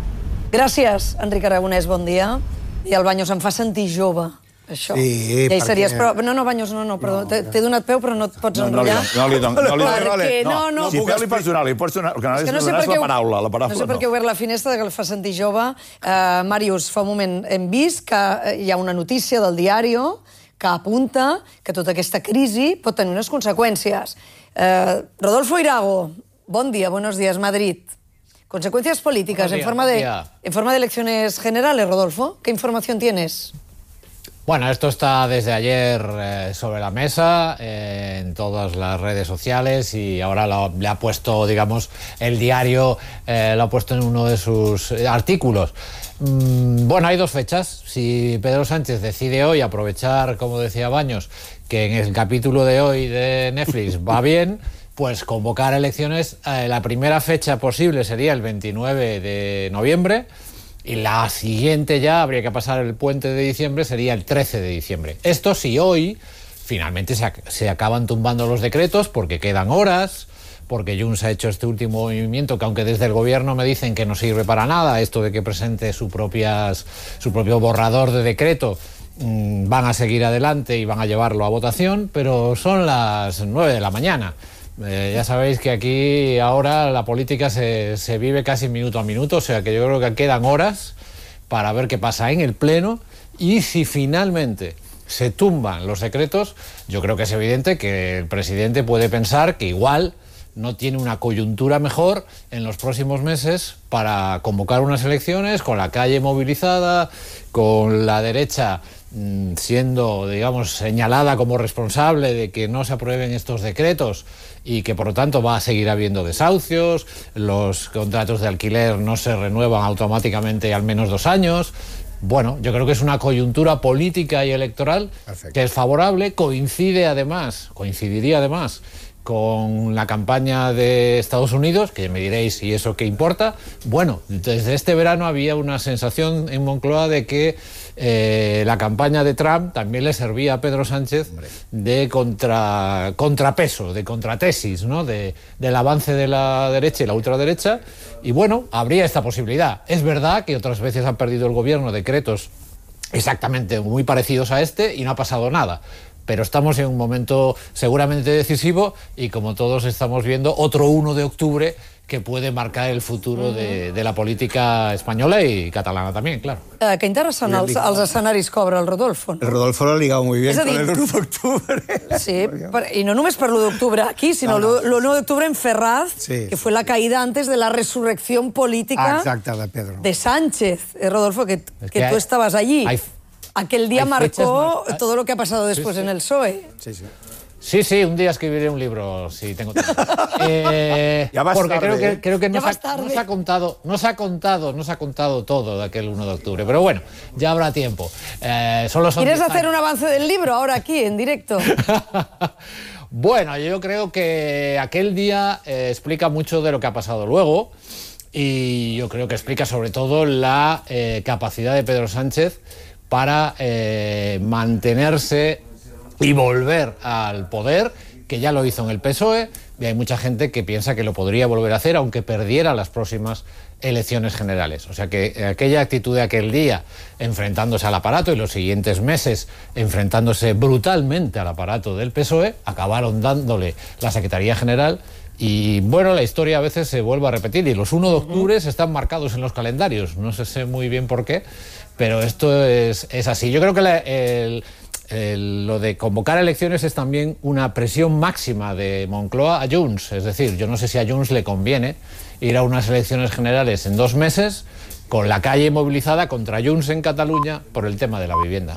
Gràcies, Enric Aragonès, bon dia. I el Baños em fa sentir jove, això. Sí, ja hi series, perquè... però... No, no, Baños, no, no, perdó. No. T'he donat peu, però no et pots no, enrotllar. No li dono, no li dono. Perquè, no, no. Si peu li pots donar, li pots donar, el que no és donar és la paraula, la paraula no. sé per què he obert la finestra que el fa sentir jove. Uh, Màrius, fa un moment hem vist que hi ha una notícia del Diario que apunta que tota aquesta crisi pot tenir unes conseqüències. Uh, Rodolfo Irago, bon dia, buenos días, Madrid. Consecuencias políticas día, en, forma de, en forma de elecciones generales, Rodolfo. ¿Qué información tienes? Bueno, esto está desde ayer eh, sobre la mesa, eh, en todas las redes sociales, y ahora lo, le ha puesto, digamos, el Diario, eh, lo ha puesto en uno de sus artículos. Mm, bueno, hay dos fechas. Si Pedro Sánchez decide hoy aprovechar, como decía Baños, que en el capítulo de hoy de Netflix va bien, pues convocar elecciones, eh, la primera fecha posible sería el veintinueve de noviembre y la siguiente ya, habría que pasar el puente de diciembre, sería el trece de diciembre. Esto si hoy finalmente se, ac se acaban tumbando los decretos porque quedan horas, porque Junts ha hecho este último movimiento que, aunque desde el gobierno me dicen que no sirve para nada, esto de que presente su, propias, su propio borrador de decreto, mmm, van a seguir adelante y van a llevarlo a votación, pero son las nueve de la mañana. Eh, ya sabéis que aquí ahora la política se, se vive casi minuto a minuto, o sea que yo creo que quedan horas para ver qué pasa en el Pleno, y si finalmente se tumban los decretos, yo creo que es evidente que el presidente puede pensar que igual no tiene una coyuntura mejor en los próximos meses para convocar unas elecciones con la calle movilizada, con la derecha mmm, siendo, digamos, señalada como responsable de que no se aprueben estos decretos y que por lo tanto va a seguir habiendo desahucios, los contratos de alquiler no se renuevan automáticamente al menos dos años. Bueno, yo creo que es una coyuntura política y electoral Perfecto. que es favorable, coincide además, coincidiría además con la campaña de Estados Unidos, que me diréis, ¿y eso qué importa? Bueno, desde este verano había una sensación en Moncloa de que eh, la campaña de Trump también le servía a Pedro Sánchez Hombre. de contra, contrapeso, de contratesis, ¿no? De, del avance de la derecha y la ultraderecha, y bueno, habría esta posibilidad. Es verdad que otras veces ha perdido el gobierno decretos exactamente muy parecidos a este y no ha pasado nada. Pero estamos en un momento seguramente decisivo y, como todos estamos viendo, otro uno de octubre que puede marcar el futuro de, de la política espanyola y catalana también, claro. Eh, que interessant els, els escenaris que obre el Rodolfo. No? El Rodolfo lo ha ligado muy bien dir, con el uno de octubre. Sí, per, y no només per l'u d'octubre aquí, sino no, no. l'u d'octubre en Ferraz, sí. que fue la caída antes de la resurrección política ah, exacte, de, Pedro. de Sánchez. Eh, Rodolfo, que, que, que tú hay, estabas allí. Hay, Aquel día marcó mar... todo lo que ha pasado después sí, sí. en el P S O E. Sí, sí. Sí, sí, un día escribiré un libro, si tengo tiempo. eh, ya vas porque tarde, creo que, ¿eh? creo que no, ha, no se ha contado, no se ha contado, no se ha contado todo de aquel uno de octubre. Pero bueno, ya habrá tiempo. Eh, solo son ¿Quieres hacer un avance del libro ahora aquí, en directo? Bueno, yo creo que aquel día eh, explica mucho de lo que ha pasado luego. Y yo creo que explica sobre todo la eh, capacidad de Pedro Sánchez para eh, mantenerse y volver al poder, que ya lo hizo en el P S O E, y hay mucha gente que piensa que lo podría volver a hacer aunque perdiera las próximas elecciones generales. O sea que aquella actitud de aquel día, enfrentándose al aparato, y los siguientes meses enfrentándose brutalmente al aparato del P S O E, acabaron dándole la Secretaría General. Y bueno, la historia a veces se vuelve a repetir y los uno de octubre están marcados en los calendarios. No sé muy bien por qué, pero esto es, es así. Yo creo que la, el, el, lo de convocar elecciones es también una presión máxima de Moncloa a Junts. Es decir, yo no sé si a Junts le conviene ir a unas elecciones generales en dos meses con la calle movilizada contra Junts en Catalunya por el tema de la vivienda.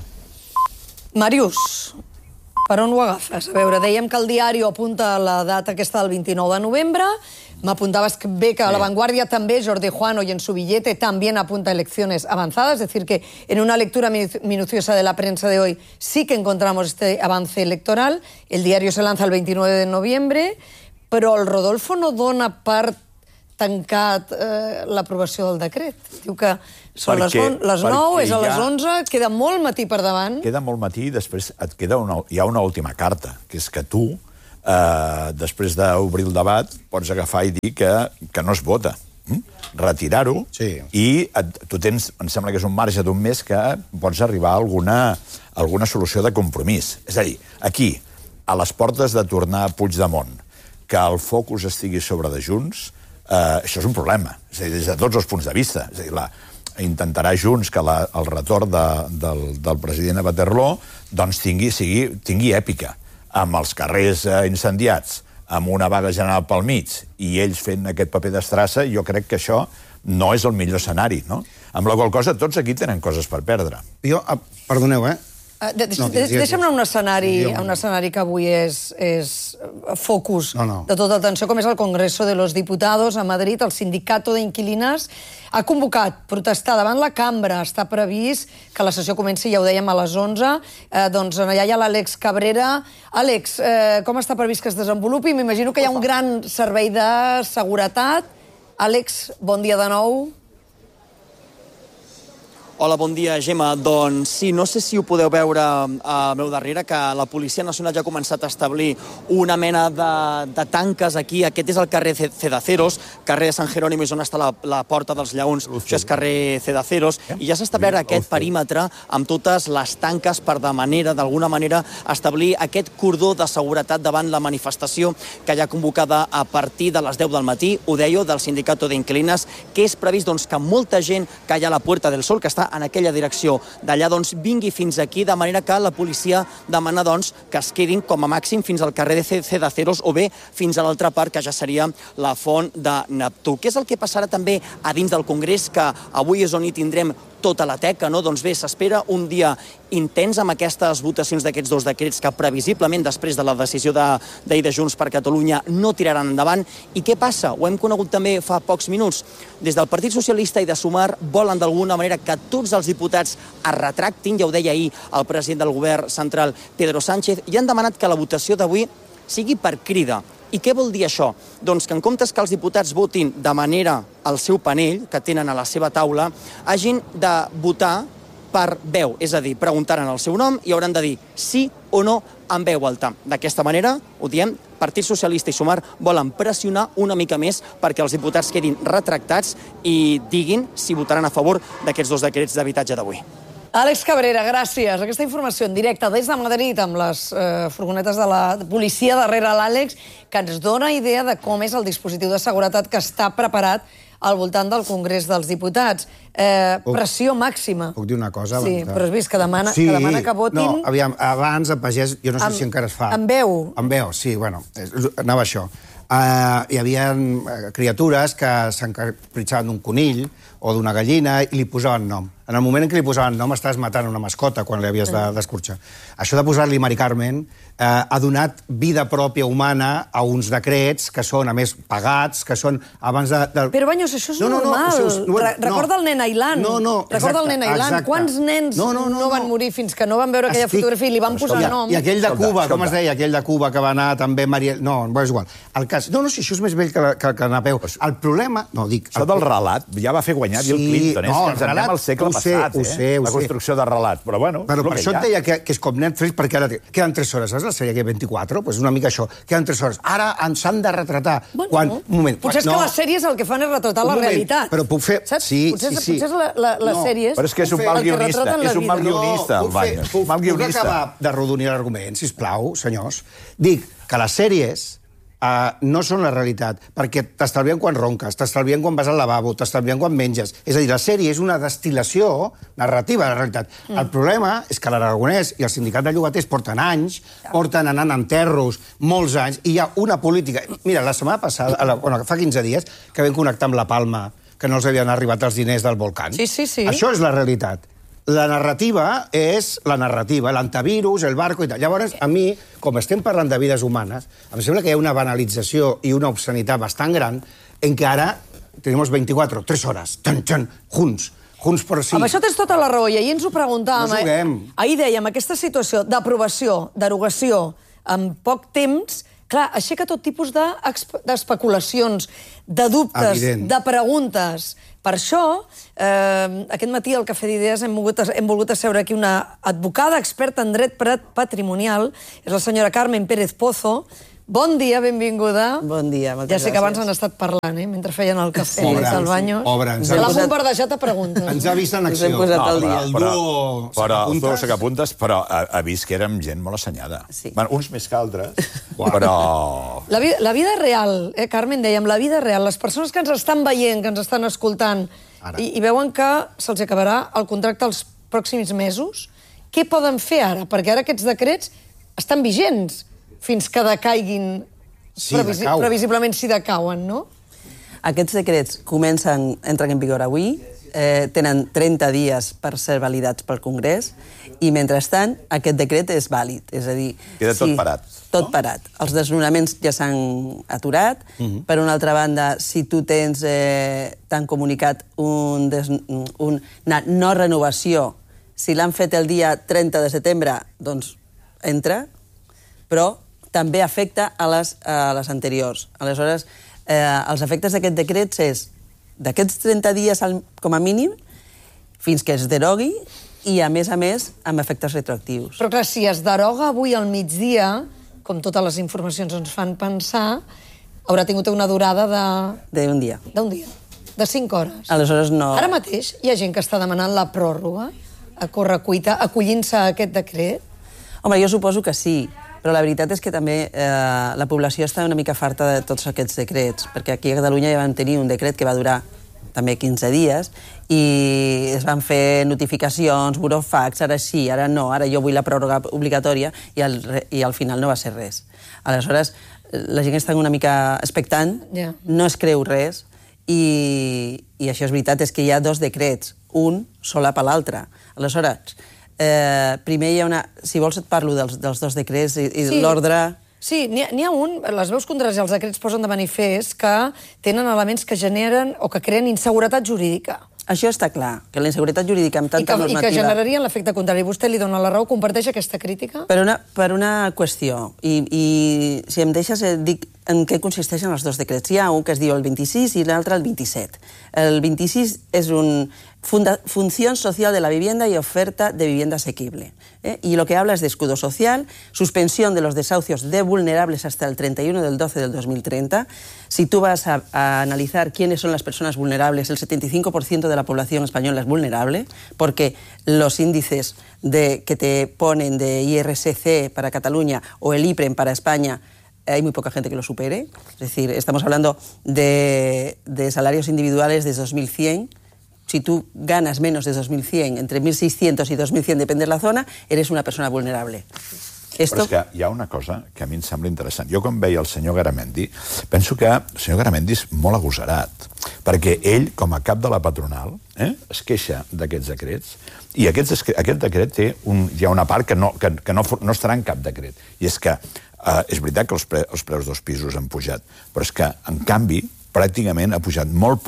Màrius, per on ho agafes? A veure, dèiem que el diari apunta la data aquesta del vint-i-nou de novembre. M'apuntaves bé que a La Vanguardia també, Jordi Juano y en su billete también apunta elecciones avanzadas, es decir, que en una lectura minuciosa de la prensa de hoy sí que encontramos este avance electoral. El diario se lanza el veintinueve de noviembre, però el Rodolfo no dona per tancat eh, l'aprovació del decret. Diu que són les, les nou, és a les onze, queda molt matí per davant. Queda molt matí i després et queda una, hi ha una última carta, que és que tu, eh, després d'obrir el debat, pots agafar i dir que, que no es vota. Mm? Retirar-ho, sí. I et, tu tens, em sembla que és un marge d'un mes que pots arribar a alguna, alguna solució de compromís. És a dir, aquí, a les portes de tornar a Puigdemont, que el focus estigui sobre de Junts, Uh, això és un problema, és a dir, des de tots els punts de vista. És a dir, la, intentarà Junts que la, el retorn de, del, del president a Waterloo doncs tingui, sigui, tingui èpica, amb els carrers uh, incendiats, amb una vaga general pel mig, i ells fent aquest paper d'estrassa. Jo crec que això no és el millor escenari, no? Amb la qual cosa tots aquí tenen coses per perdre. Jo, uh, perdoneu, eh? Uh, de, de, no, deixa'm anar a un escenari, a un escenari que avui és, és focus no, no. de tota atenció, com és el Congreso de los Diputados a Madrid. El Sindicato de Inquilinas ha convocat protestar davant la cambra. Està previst que la sessió comenci, ja ho dèiem, a les onze. Eh, doncs allà hi ha l'Àlex Cabrera. Àlex, eh, com està previst que es desenvolupi? M'imagino que hi ha un gran servei de seguretat. Àlex, bon dia de nou. Hola, bon dia, Gemma. Doncs sí, no sé si ho podeu veure al meu darrere, que la Policia Nacional ja ha començat a establir una mena de, de tanques aquí. Aquest és el carrer Cedaceros, carrer de Sant Jerónimo, és on està la, la Porta dels Lleons. Això és carrer Cedaceros. I ja s'ha establert aquest perímetre amb totes les tanques per de manera, d'alguna manera, establir aquest cordó de seguretat davant la manifestació que ja ha convocada a partir de les deu del matí, ho deia, del Sindicato de Inquilinas, que és previst doncs, que molta gent que hi ha a la Puerta del Sol, que està en aquella direcció d'allà, doncs, vingui fins aquí, de manera que la policia demana doncs, que es quedin com a màxim fins al carrer de Cedaceros o bé fins a l'altra part, que ja seria la Font de Neptú. Què és el que passarà també a dins del Congrés, que avui és on hi tindrem tota la teca, no? Doncs bé, s'espera un dia intens amb aquestes votacions d'aquests dos decrets que previsiblement després de la decisió d'ahir de Junts per Catalunya no tiraran endavant. I què passa? Ho hem conegut també fa pocs minuts. Des del Partit Socialista i de Sumar volen d'alguna manera que tots els diputats es retractin, ja ho deia ahir el president del govern central, Pedro Sánchez, i han demanat que la votació d'avui sigui per crida. I què vol dir això? Doncs que en comptes que els diputats votin de manera al seu panell, que tenen a la seva taula, hagin de votar per veu, és a dir, preguntaran el seu nom i hauran de dir sí o no en veu alta. D'aquesta manera, ho diem, Partit Socialista i Sumar volen pressionar una mica més perquè els diputats quedin retractats i diguin si votaran a favor d'aquests dos decrets d'habitatge d'avui. Àlex Cabrera, gràcies. Aquesta informació en directe des de Madrid amb les eh, furgonetes de la policia darrere l'Àlex, que ens dona idea de com és el dispositiu de seguretat que està preparat al voltant del Congrés dels Diputats. Eh, pressió màxima. Puc dir una cosa? Sí, abans de... però has vist que demana, sí, que, demana que votin... No, aviam, abans el pagès, jo no sé amb, si encara es fa. Amb veu. Amb veu, sí, bueno, anava això. Uh, hi havia criatures que s'encarpritxaven d'un conill o d'una gallina i li posaven nom. En el moment en què li posaven nom estaves matant una mascota quan li havies d'escorxar. Això de posar-li Mari Carmen eh, ha donat vida pròpia humana a uns decrets que són, a més, pagats, que són abans de... de... Però, Banyos, això és no, normal. No, no, és, no, Re recorda no. el nen Ailan. No, no, exacte, recorda el nen Ailan. Exacte. Quants nens no, no, no, no van morir fins que no van veure aquella Estic... fotografia i li van posar escolta, nom? I aquell de Cuba, escolta, com es deia? Aquell de Cuba que va anar també Mariel... No, és igual. El cas... No, no, si això és més vell que, que, que Napeu. El problema... No, dic... Això del relat ja va fer guanyar Bill Clinton. No, és que ens anem al segle passat, eh? La construcció de relat. Però, bueno, però per això et deia que, que és com Netflix, perquè ara queden tres hores, saps la sèrie que vint-i-quatre? Doncs una mica això, queden tres hores. Ara ens han de retratar. Bueno, quan... Un moment. Potser és que les sèries el que fan és retratar la realitat. Però puc fer... Saps? Sí, potser, sí, sí. Potser és la, la, les no, sèries... Però és que és un mal guionista. És un mal guionista, el Banyes. Puc, puc, puc acabar de rodonir l'argument, sisplau, senyors? Dic que les sèries Uh, no són la realitat, perquè t'estalvien quan ronques, t'estalvien quan vas al lavabo, t'estalvien quan menges. És a dir, la sèrie és una destil·lació narrativa de la realitat. Mm. El problema és que l'Aragonès i el sindicat de llogaters porten anys, porten anant amb terros molts anys, i hi ha una política... Mira, la setmana passada, la, bueno, fa quinze dies, que vam connectar amb la Palma, que no els havien arribat els diners del volcán. Sí, sí, sí. Això és la realitat. La narrativa és la narrativa, l'antivirus, el barco i tal. Llavors, a mi, com estem parlant de vides humanes, em sembla que hi ha una banalització i una obscenitat bastant gran en què ara tenim vint-i-quatre, tres hores, tan, tan, junts, junts per sí. Amb això tens tota la raó, i ahir ens ho preguntàvem. No juguem. Ahir dèiem, aquesta situació d'aprovació, derogació, en poc temps, clar, aixeca tot tipus d'especulacions, de dubtes, Evident. de preguntes. Per això, eh, aquest matí al Cafè d'Idees hem volgut, hem volgut asseure aquí una advocada experta en dret patrimonial, és la senyora Carmen Pérez Pozo. Bon dia, benvinguda. Bon dia, moltes gràcies. Ja sé que abans han estat parlant, eh, mentre feien el cafè al Banyos. Pobre, ens Se l'ha bombardejat a preguntes. Ens ha vist en acció. Ens hem posat al dia. El duo Però el duo sacapuntes, però ha, ha vist que érem gent molt assenyada. Sí. Bueno, uns més que altres, però... La, vi la vida real, eh, Carmen, dèiem, la vida real, les persones que ens estan veient, que ens estan escoltant, i, i veuen que se'ls acabarà el contracte els pròxims mesos, què poden fer ara? Perquè ara aquests decrets estan vigents fins que decaiguin, sí, previsi decauen. previsiblement si decauen, no? Aquests decrets comencen, entren en vigor avui, eh, tenen trenta dies per ser validats pel Congrés, i mentrestant aquest decret és vàlid, és a dir... Queda tot si, parat. Tot no? parat. Els desnonaments ja s'han aturat. Uh-huh. Per una altra banda, si tu tens, eh, t'han comunicat un des, una no renovació, si l'han fet el dia trenta de setembre, doncs entra, però també afecta a les, a les anteriors. Aleshores, eh, els efectes d'aquest decret és d'aquests trenta dies al, com a mínim fins que es derogui i, a més a més, amb efectes retroactius. Però clar, si es deroga avui al migdia, com totes les informacions ens fan pensar, haurà tingut una durada de... D'un dia. D'un dia. De cinc hores. Aleshores no... Ara mateix hi ha gent que està demanant la pròrroga a correcuita, acollint-se a aquest decret? Home, jo suposo que sí, però la veritat és que també eh, la població està una mica farta de tots aquests decrets, perquè aquí a Catalunya ja vam tenir un decret que va durar també quinze dies i es van fer notificacions, burofax, ara sí, ara no, ara jo vull la pròrroga obligatòria i al, i al final no va ser res. Aleshores, la gent està una mica expectant, yeah. no es creu res i, i això és veritat, és que hi ha dos decrets, un solapa l'altre. Aleshores, Eh, primer hi ha una... Si vols et parlo dels, dels dos decrets i, i sí. l'ordre... Sí, n'hi ha, ha un, les veus contraris als decrets posen de manifest que tenen elements que generen o que creen inseguretat jurídica. Això està clar, que la inseguretat jurídica amb tanta I que, normativa... I que generarien l'efecte contrari. Vostè li dona la raó, comparteix aquesta crítica? Per una, per una qüestió, i, i si em deixes eh, dic en què consisteixen els dos decrets. Hi ha un que es diu el vint-i-sis i l'altre el vint-i-set. El vint-i-sis és un... Funda, función social de la vivienda y oferta de vivienda asequible. ¿eh? Y lo que habla es de escudo social, suspensión de los desahucios de vulnerables hasta el treinta y uno del doce del dos mil treinta. Si tú vas a, a analizar quiénes son las personas vulnerables, el setenta y cinco por ciento de la población española es vulnerable, porque los índices de, que te ponen de I R S C para Cataluña o el IPREM para España, hay muy poca gente que lo supere. Es decir, estamos hablando de, de salarios individuales de dos mil cien. Si tú ganas menos de dos mil cien, entre mil seiscientos i dos mil cien, depèn de la zona, eres una persona vulnerable. Esto... Però és que hi ha una cosa que a mi em sembla interessant. Jo, quan veia el senyor Garamendi, penso que el senyor Garamendi és molt agosarat, perquè ell, com a cap de la patronal, eh, es queixa d'aquests decrets, i aquests, aquest decret té un, hi ha una part que, no, que, que no, no estarà en cap decret, i és que eh, és veritat que els, pre, els preus dels pisos han pujat, però és que, en canvi, pràcticament ha pujat molt poc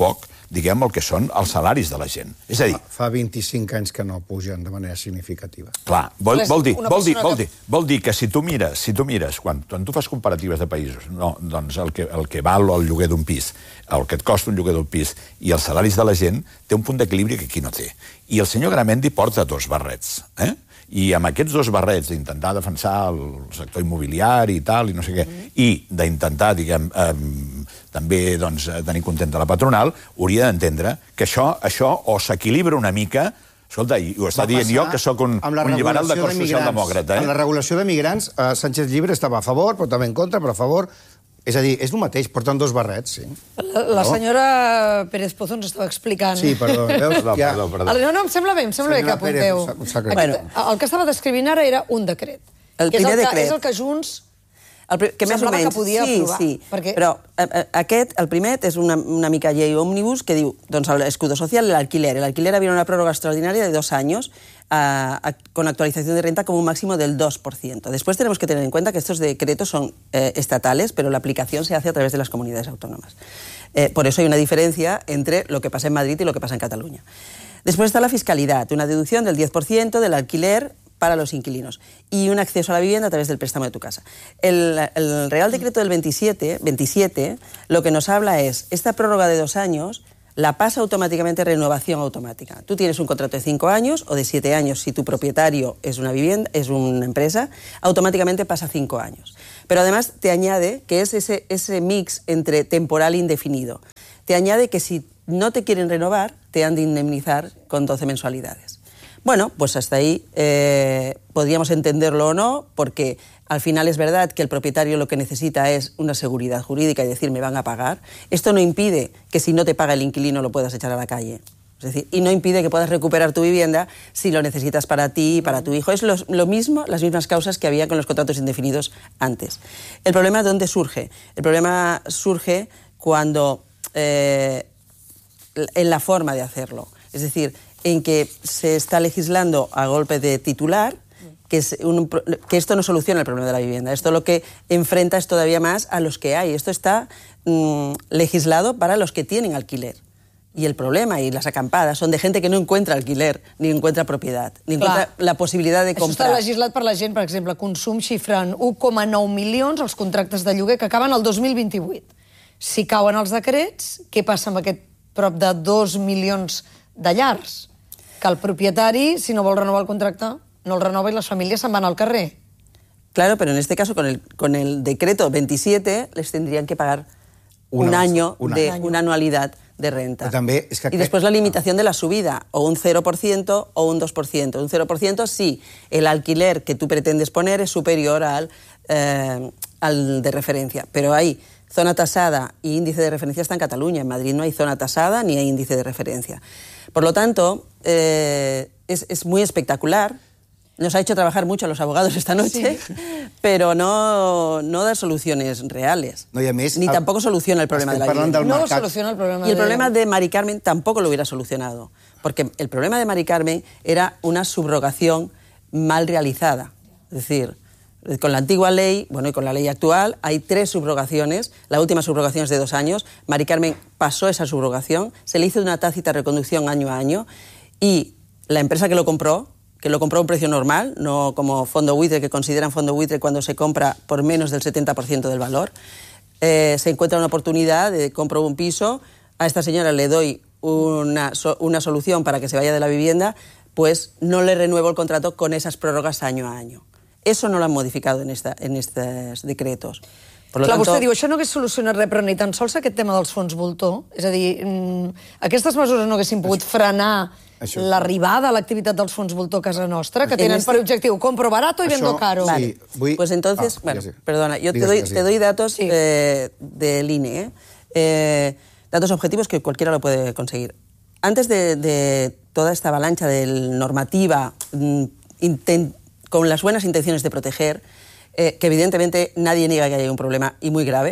diguem, el que són els salaris de la gent. És a dir... Fa vint-i-cinc anys que no pugen de manera significativa. Clar, vol, vol, dir, vol, dir, vol, dir, vol dir que si tu mires, si tu mires quan, quan tu fas comparatives de països, no, doncs el que, el que val el lloguer d'un pis, el que et costa un lloguer d'un pis i els salaris de la gent, té un punt d'equilibri que aquí no té. I el senyor Garamendi porta dos barrets, eh? I amb aquests dos barrets d'intentar defensar el sector immobiliari i tal, i no sé què, i d'intentar, diguem, eh, també doncs, tenir contenta la patronal, hauria d'entendre que això, això o s'equilibra una mica. Escolta, i ho està dient jo, que sóc un, un liberal de cor socialdemòcrata. En la regulació de migrants, eh, Sánchez Llibre estava a favor, però també en contra, però a favor. És a dir, és el mateix, porten dos barrets, sí. La, la senyora Pérez Pozo ens estava explicant. Sí, perdó, veus? No, ja... perdó, perdó. No, no, em sembla bé, em sembla Senyora bé que apunteu. Pérez, bueno, el que estava descrivint ara era un decret. El que és primer el que, decret. És el que Junts el que més o semblava menys, que podia sí, aprovar. Sí, perquè... però eh, aquest, el primer, és una, una mica llei òmnibus que diu, doncs, el escudo social y el alquiler. El alquiler había una prórroga extraordinaria de dos años a, a, con actualización de renta como un máximo del dos por ciento. Después tenemos que tener en cuenta que estos decretos son eh, estatales, pero la aplicación se hace a través de las comunidades autónomas. Eh, por eso hay una diferencia entre lo que pasa en Madrid y lo que pasa en Cataluña. Después está la fiscalidad, una deducción del diez por ciento del alquiler para los inquilinos y un acceso a la vivienda a través del préstamo de tu casa. El, el Real Decreto del veintisiete, veintisiete lo que nos habla es, esta prórroga de dos años la pasa automáticamente a renovación automática. Tú tienes un contrato de cinco años o de siete años si tu propietario es una vivienda, es una empresa, automáticamente pasa a cinco años. Pero además te añade que es ese, ese mix entre temporal e indefinido. Te añade que si no te quieren renovar, te han de indemnizar con doce mensualidades. Bueno, pues hasta ahí eh, podríamos entenderlo o no, porque al final es verdad que el propietario lo que necesita es una seguridad jurídica y decir, me van a pagar. Esto no impide que si no te paga el inquilino lo puedas echar a la calle. Es decir, y no impide que puedas recuperar tu vivienda si lo necesitas para ti y para tu hijo. Es lo, lo mismo, las mismas causas que había con los contratos indefinidos antes. ¿El problema dónde surge? El problema surge cuando... Eh, en la forma de hacerlo. Es decir, en que se está legislando a golpe de titular, que, es un, que esto no soluciona el problema de la vivienda. Esto lo que enfrenta es todavía más a los que hay. Esto está mmm, legislado para los que tienen alquiler. Y el problema y las acampadas son de gente que no encuentra alquiler, ni encuentra propiedad, ni encuentra Clar. la possibilitat de comprar. Això està legislat per la gent, per exemple, Consum xifren u coma nou milions els contractes de lloguer que acaben el dos mil vint-i-vuit. Si cauen els decrets, què passa amb aquest prop de dos milions de llars? Que el propietari, si no vol renovar el contracte, no el renova i les famílies se'n van al carrer. Claro, pero en este caso, con el, con el decreto veintisiete, les tendrían que pagar un, un año un de año. una anualidad de renta. També és que y después la limitación de la subida, o un cero por ciento o un dos por ciento. Un cero por ciento si el alquiler que tú pretendes poner es superior al, eh, al de referencia. Pero hay zona tasada y índice de referencia está en Cataluña. En Madrid no hay zona tasada ni hay índice de referencia. Por lo tanto, eh, es, es muy espectacular. Nos ha hecho trabajar mucho a los abogados esta noche, sí. pero no, no da soluciones reales. No, y a més, ni el, tampoco soluciona el problema de la vivienda. No soluciona el problema. Y el de... problema de Mari Carmen tampoco lo hubiera solucionado, porque el problema de Mari Carmen era una subrogación mal realizada. Es decir, con la antigua ley, bueno, y con la ley actual, hay tres subrogaciones. La última subrogación es de dos años. Mari Carmen pasó esa subrogación, se le hizo una tácita reconducción año a año, y la empresa que lo compró, que lo compró a un precio normal, no como fondo buitre, que consideran fondo buitre cuando se compra por menos del setenta por ciento del valor, eh, se encuentra una oportunidad de compro un piso, a esta señora le doy una, una solución para que se vaya de la vivienda, pues no le renuevo el contrato con esas prórrogas año a año. Eso no lo han modificado en, esta, en estos decretos. Per Clar, tanto... vostè diu, això no hagués solucionat res, però ni tan sols aquest tema dels fons voltor. És a dir, mmm, aquestes mesures no haguessin pogut frenar això... l'arribada a l'activitat dels fons voltor a casa nostra, que tenen este... per objectiu compro barato y vendo caro. Sí, vale. Vull... Pues entonces, ah, bueno, sí. perdona, yo te doy, te doy datos sí. eh, del I N E, ¿eh? Eh, datos objetivos que cualquiera lo puede conseguir. Antes de, de toda esta avalancha de normativa intent, con las buenas intenciones de proteger, eh, que evidentemente nadie niega que haya un problema y muy grave,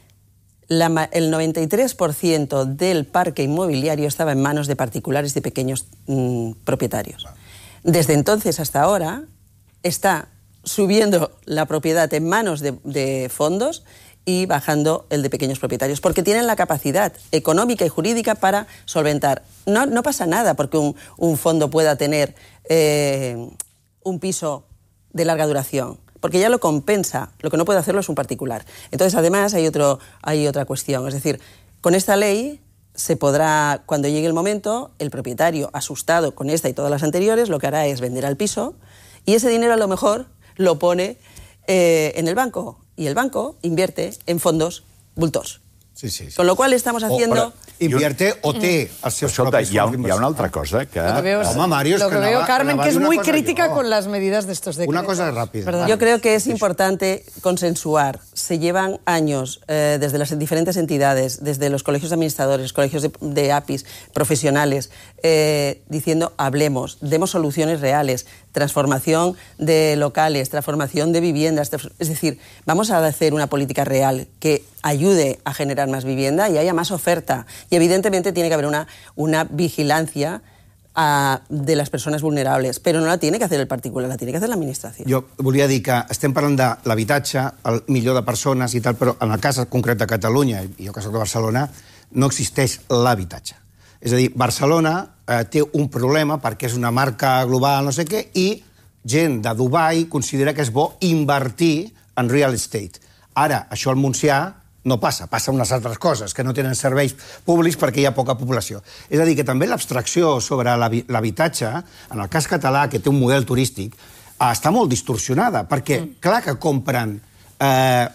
la, el noventa y tres por ciento del parque inmobiliario estaba en manos de particulares y de pequeños mmm, propietarios. Desde entonces hasta ahora está subiendo la propiedad en manos de, de fondos y bajando el de pequeños propietarios, porque tienen la capacidad económica y jurídica para solventar. No, no pasa nada porque un, un fondo pueda tener eh, un piso de larga duración, porque ya lo compensa. Lo que no puede hacerlo es un particular. Entonces, además, hay, otro, hay otra cuestión. Es decir, con esta ley se podrá, cuando llegue el momento, el propietario, asustado con esta y todas las anteriores, lo que hará es vender al piso y ese dinero a lo mejor lo pone eh, en el banco. Y el banco invierte en fondos bultos. Sí, sí, sí. Con lo cual estamos haciendo... O, invierte o té els seus Escolta, propis hi ha, fons hi ha una altra cosa que... Lo que veo, Home, Mario, es lo que que veo anava- Carmen, anava que es a dir una muy cosa crítica yo. con las medidas de estos decretos. Una cosa rápida. Perdón. Yo creo que es importante consensuar. Se llevan años eh, desde las diferentes entidades, desde los colegios de administradores, colegios de, de A P Is, profesionales, eh, diciendo hablemos, demos soluciones reales, transformación de locales, transformación de viviendas. Es decir, vamos a hacer una política real que ayude a generar más vivienda y haya más oferta. Y evidentemente tiene que haber una, una vigilancia a, de les persones vulnerables, però no la tiene que hacer el particular, la tiene que hacer l'administració. Jo volia dir que estem parlant de l'habitatge, el milió de persones i tal, però en el cas concret de Catalunya, i jo que soc de Barcelona, no existeix l'habitatge. És a dir, Barcelona eh, té un problema perquè és una marca global, no sé què, i gent de Dubai considera que és bo invertir en real estate. Ara, això al Montsià no passa, passa unes altres coses, que no tenen serveis públics perquè hi ha poca població. És a dir, que també l'abstracció sobre l'habitatge, en el cas català, que té un model turístic, està molt distorsionada, perquè clar que compren eh,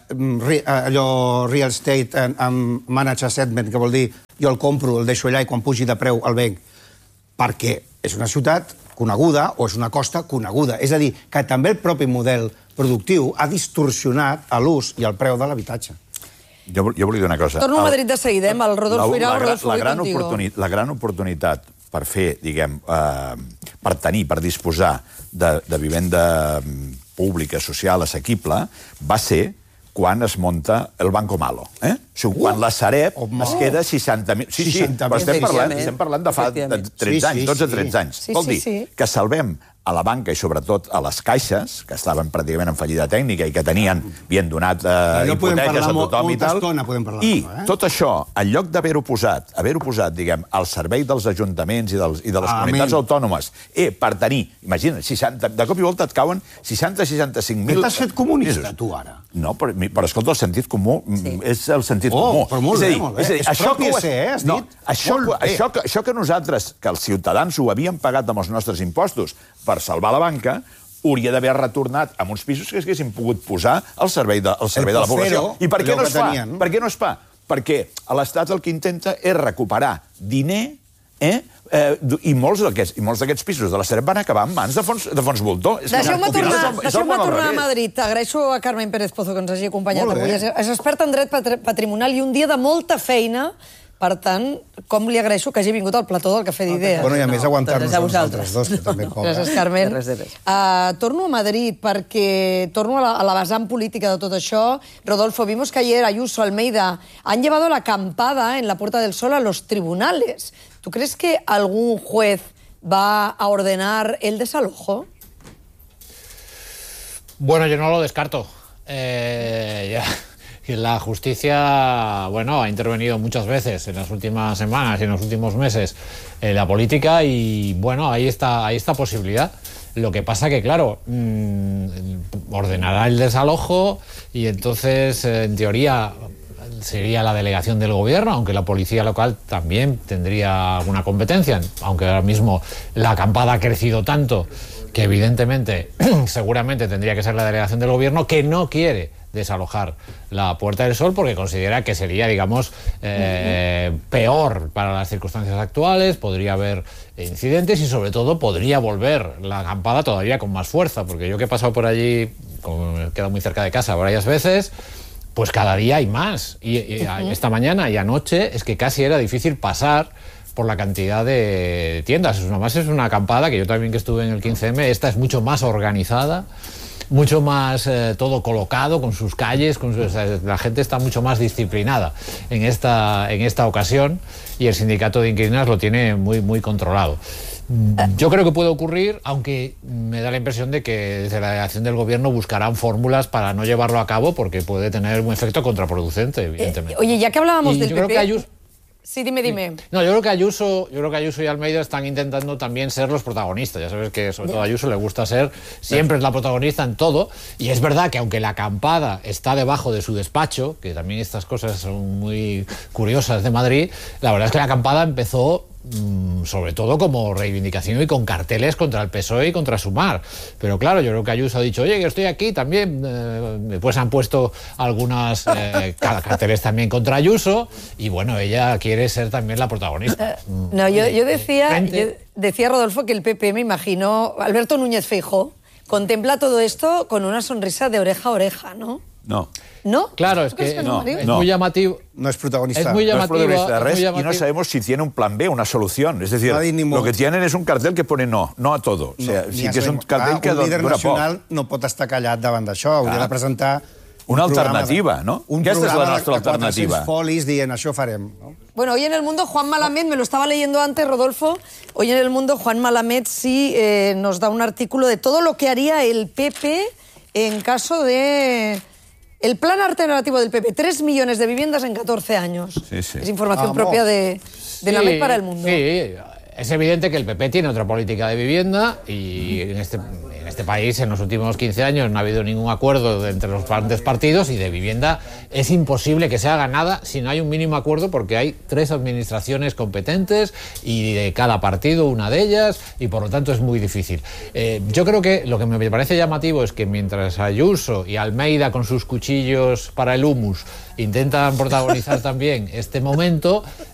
allò real estate amb managed assessment, que vol dir jo el compro, el deixo allà i quan pugi de preu el venc, perquè és una ciutat coneguda o és una costa coneguda. És a dir, que també el propi model productiu ha distorsionat l'ús i el preu de l'habitatge. Jo, jo volia dir una cosa. Torno a Madrid de seguida, amb el Rodolfo Irao. La, la, Rodolfo, la, voy gran contigo. oportunitat, la gran oportunitat per fer, diguem, eh, per tenir, per disposar de, de vivenda pública, social, assequible, va ser quan es monta el Banco Malo. Eh? O sigui, quan la Sareb Home. es queda seixanta mil... Sí, sí, però estem parlant, estem parlant de fa de tretze Sí, sí, anys, dotze sí. tretze anys. Sí, Vol sí, dir sí. que salvem a la banca i sobretot a les caixes, que estaven pràcticament en fallida tècnica i que tenien, havien donat eh, No podem hipoteques parlar a molt- tothom i molta tal. estona podem parlar I d'això, eh? tot això, en lloc d'haver-ho posat, haver-ho posat, diguem, al servei dels ajuntaments i, dels, i de les Amén. comunitats autònomes, eh, per tenir, imagina't, seixanta, de cop i volta et cauen seixanta a seixanta-cinc mil... Que t'has fet comunista, tu, ara? No, però, però escolta, el sentit comú sí. és el sentit Oh, comú. però molt és a bé, dir, molt bé. És, a dir, És això propi que ho- esse, eh, has no, dit? això, Molt bé. això, que, això que nosaltres, que els ciutadans ho havíem pagat amb els nostres impostos per salvar la banca, hauria d'haver retornat amb uns pisos que es haguessin pogut posar al servei de, al servei El de la població. Pocero, I per què allò no que es fa? tenien. Per què no es fa? Perquè l'Estat el que intenta és recuperar diner, eh? Eh, i molts d'aquests i molts d'aquests pisos de la Sareb van acabar en mans de fons, de fons voltor. És que Deixeu-me al final tornar, és el- és el deixeu món al tornar a revés. Madrid. Agraeixo a Carmen Pérez Pozo que ens hagi acompanyat Molt bé. avui. És, és experta en dret patri- patrimonial i un dia de molta feina. Per tant, com li agraeixo que hagi vingut al plató del Cafè d'Idees. Bueno, i a més aguantar-nos doncs a a vosaltres. nosaltres dos, que també cobra. Gràcies, Carmen. Res de res. Uh, torno a Madrid perquè torno a la, a la vessant política de tot això. Rodolfo, vimos que ayer Ayuso, Almeida han llevado la acampada en la Puerta del Sol a los tribunales. ¿Tú crees que algún juez va a ordenar el desalojo? Bueno, yo no lo descarto. Eh, ya. Y la justicia, bueno, ha intervenido muchas veces en las últimas semanas y en los últimos meses en la política y, bueno, ahí está, ahí está posibilidad. Lo que pasa que, claro, mmm, ordenará el desalojo y entonces, eh, en teoría, sería la delegación del gobierno, aunque la policía local también tendría alguna competencia, aunque ahora mismo la acampada ha crecido tanto que evidentemente, seguramente tendría que ser la delegación del gobierno, que no quiere desalojar la Puerta del Sol porque considera que sería, digamos, eh, peor para las circunstancias actuales, podría haber incidentes y sobre todo podría volver la acampada todavía con más fuerza, porque yo que he pasado por allí, como me queda muy cerca de casa varias veces, pues cada día hay más. Y, y uh-huh. esta mañana y anoche es que casi era difícil pasar por la cantidad de tiendas. Además es una acampada que yo también que estuve en el quince eme, esta es mucho más organizada, mucho más eh, todo colocado con sus calles, con sus, o sea, la gente está mucho más disciplinada en esta, en esta ocasión y el sindicato de inquilinos lo tiene muy, muy controlado. Yo creo que puede ocurrir, aunque me da la impresión de que desde la delegación del gobierno buscarán fórmulas para no llevarlo a cabo, porque puede tener un efecto contraproducente, evidentemente. Eh, oye, ya que hablábamos y del yo P P... Creo que Ayuso... Sí, dime, dime. No, yo creo que Ayuso, yo creo que Ayuso y Almeida están intentando también ser los protagonistas. Ya sabes que sobre todo a Ayuso le gusta ser, siempre es la protagonista en todo. Y es verdad que aunque la acampada está debajo de su despacho, que también estas cosas son muy curiosas de Madrid, la verdad es que la acampada empezó sobre todo como reivindicación y con carteles contra el P S O E y contra Sumar. Pero claro, yo creo que Ayuso ha dicho, oye, que estoy aquí también. Eh, después han puesto algunas eh, carteles también contra Ayuso y bueno, ella quiere ser también la protagonista. Uh, no, yo, yo decía, yo decía Rodolfo que el P P, me imagino, Alberto Núñez Feijóo contempla todo esto con una sonrisa de oreja a oreja, ¿no? No. ¿No? Claro, es que, que no, es no. muy llamativo. No es protagonista. Es muy llamativo. No es protagonista de res, muy llamativo. Y no sabemos si tiene un plan B, una solución. Es decir, no lo que tienen es un cartel que pone no, no a todo. No, o sea, sí que és un cartel ah, que un líder dura nacional poc. No pot estar callat davant d'això, hauria ah. de presentar... Una alternativa, de, ¿no? Un Aquesta és la de, nostra alternativa. de folis dient això farem. ¿No? Bueno, hoy en el mundo, Juan Malamed, me lo estaba leyendo antes, Rodolfo, hoy en el mundo Juan Malamed sí eh, nos da un artículo de todo lo que haría el P P en caso de... El plan alternativo del P P, tres millones de viviendas en catorce años. Sí, sí. Es información Vamos. propia de, de sí, Named para el mundo. Sí, es evidente que el P P tiene otra política de vivienda y en este, en este país en los últimos quince años no ha habido ningún acuerdo entre los grandes partidos y de vivienda es imposible que se haga nada si no hay un mínimo acuerdo porque hay tres administraciones competentes y de cada partido una de ellas y por lo tanto es muy difícil. Eh, yo creo que lo que me parece llamativo es que mientras Ayuso y Almeida con sus cuchillos para el humus intentan protagonizar también este momento,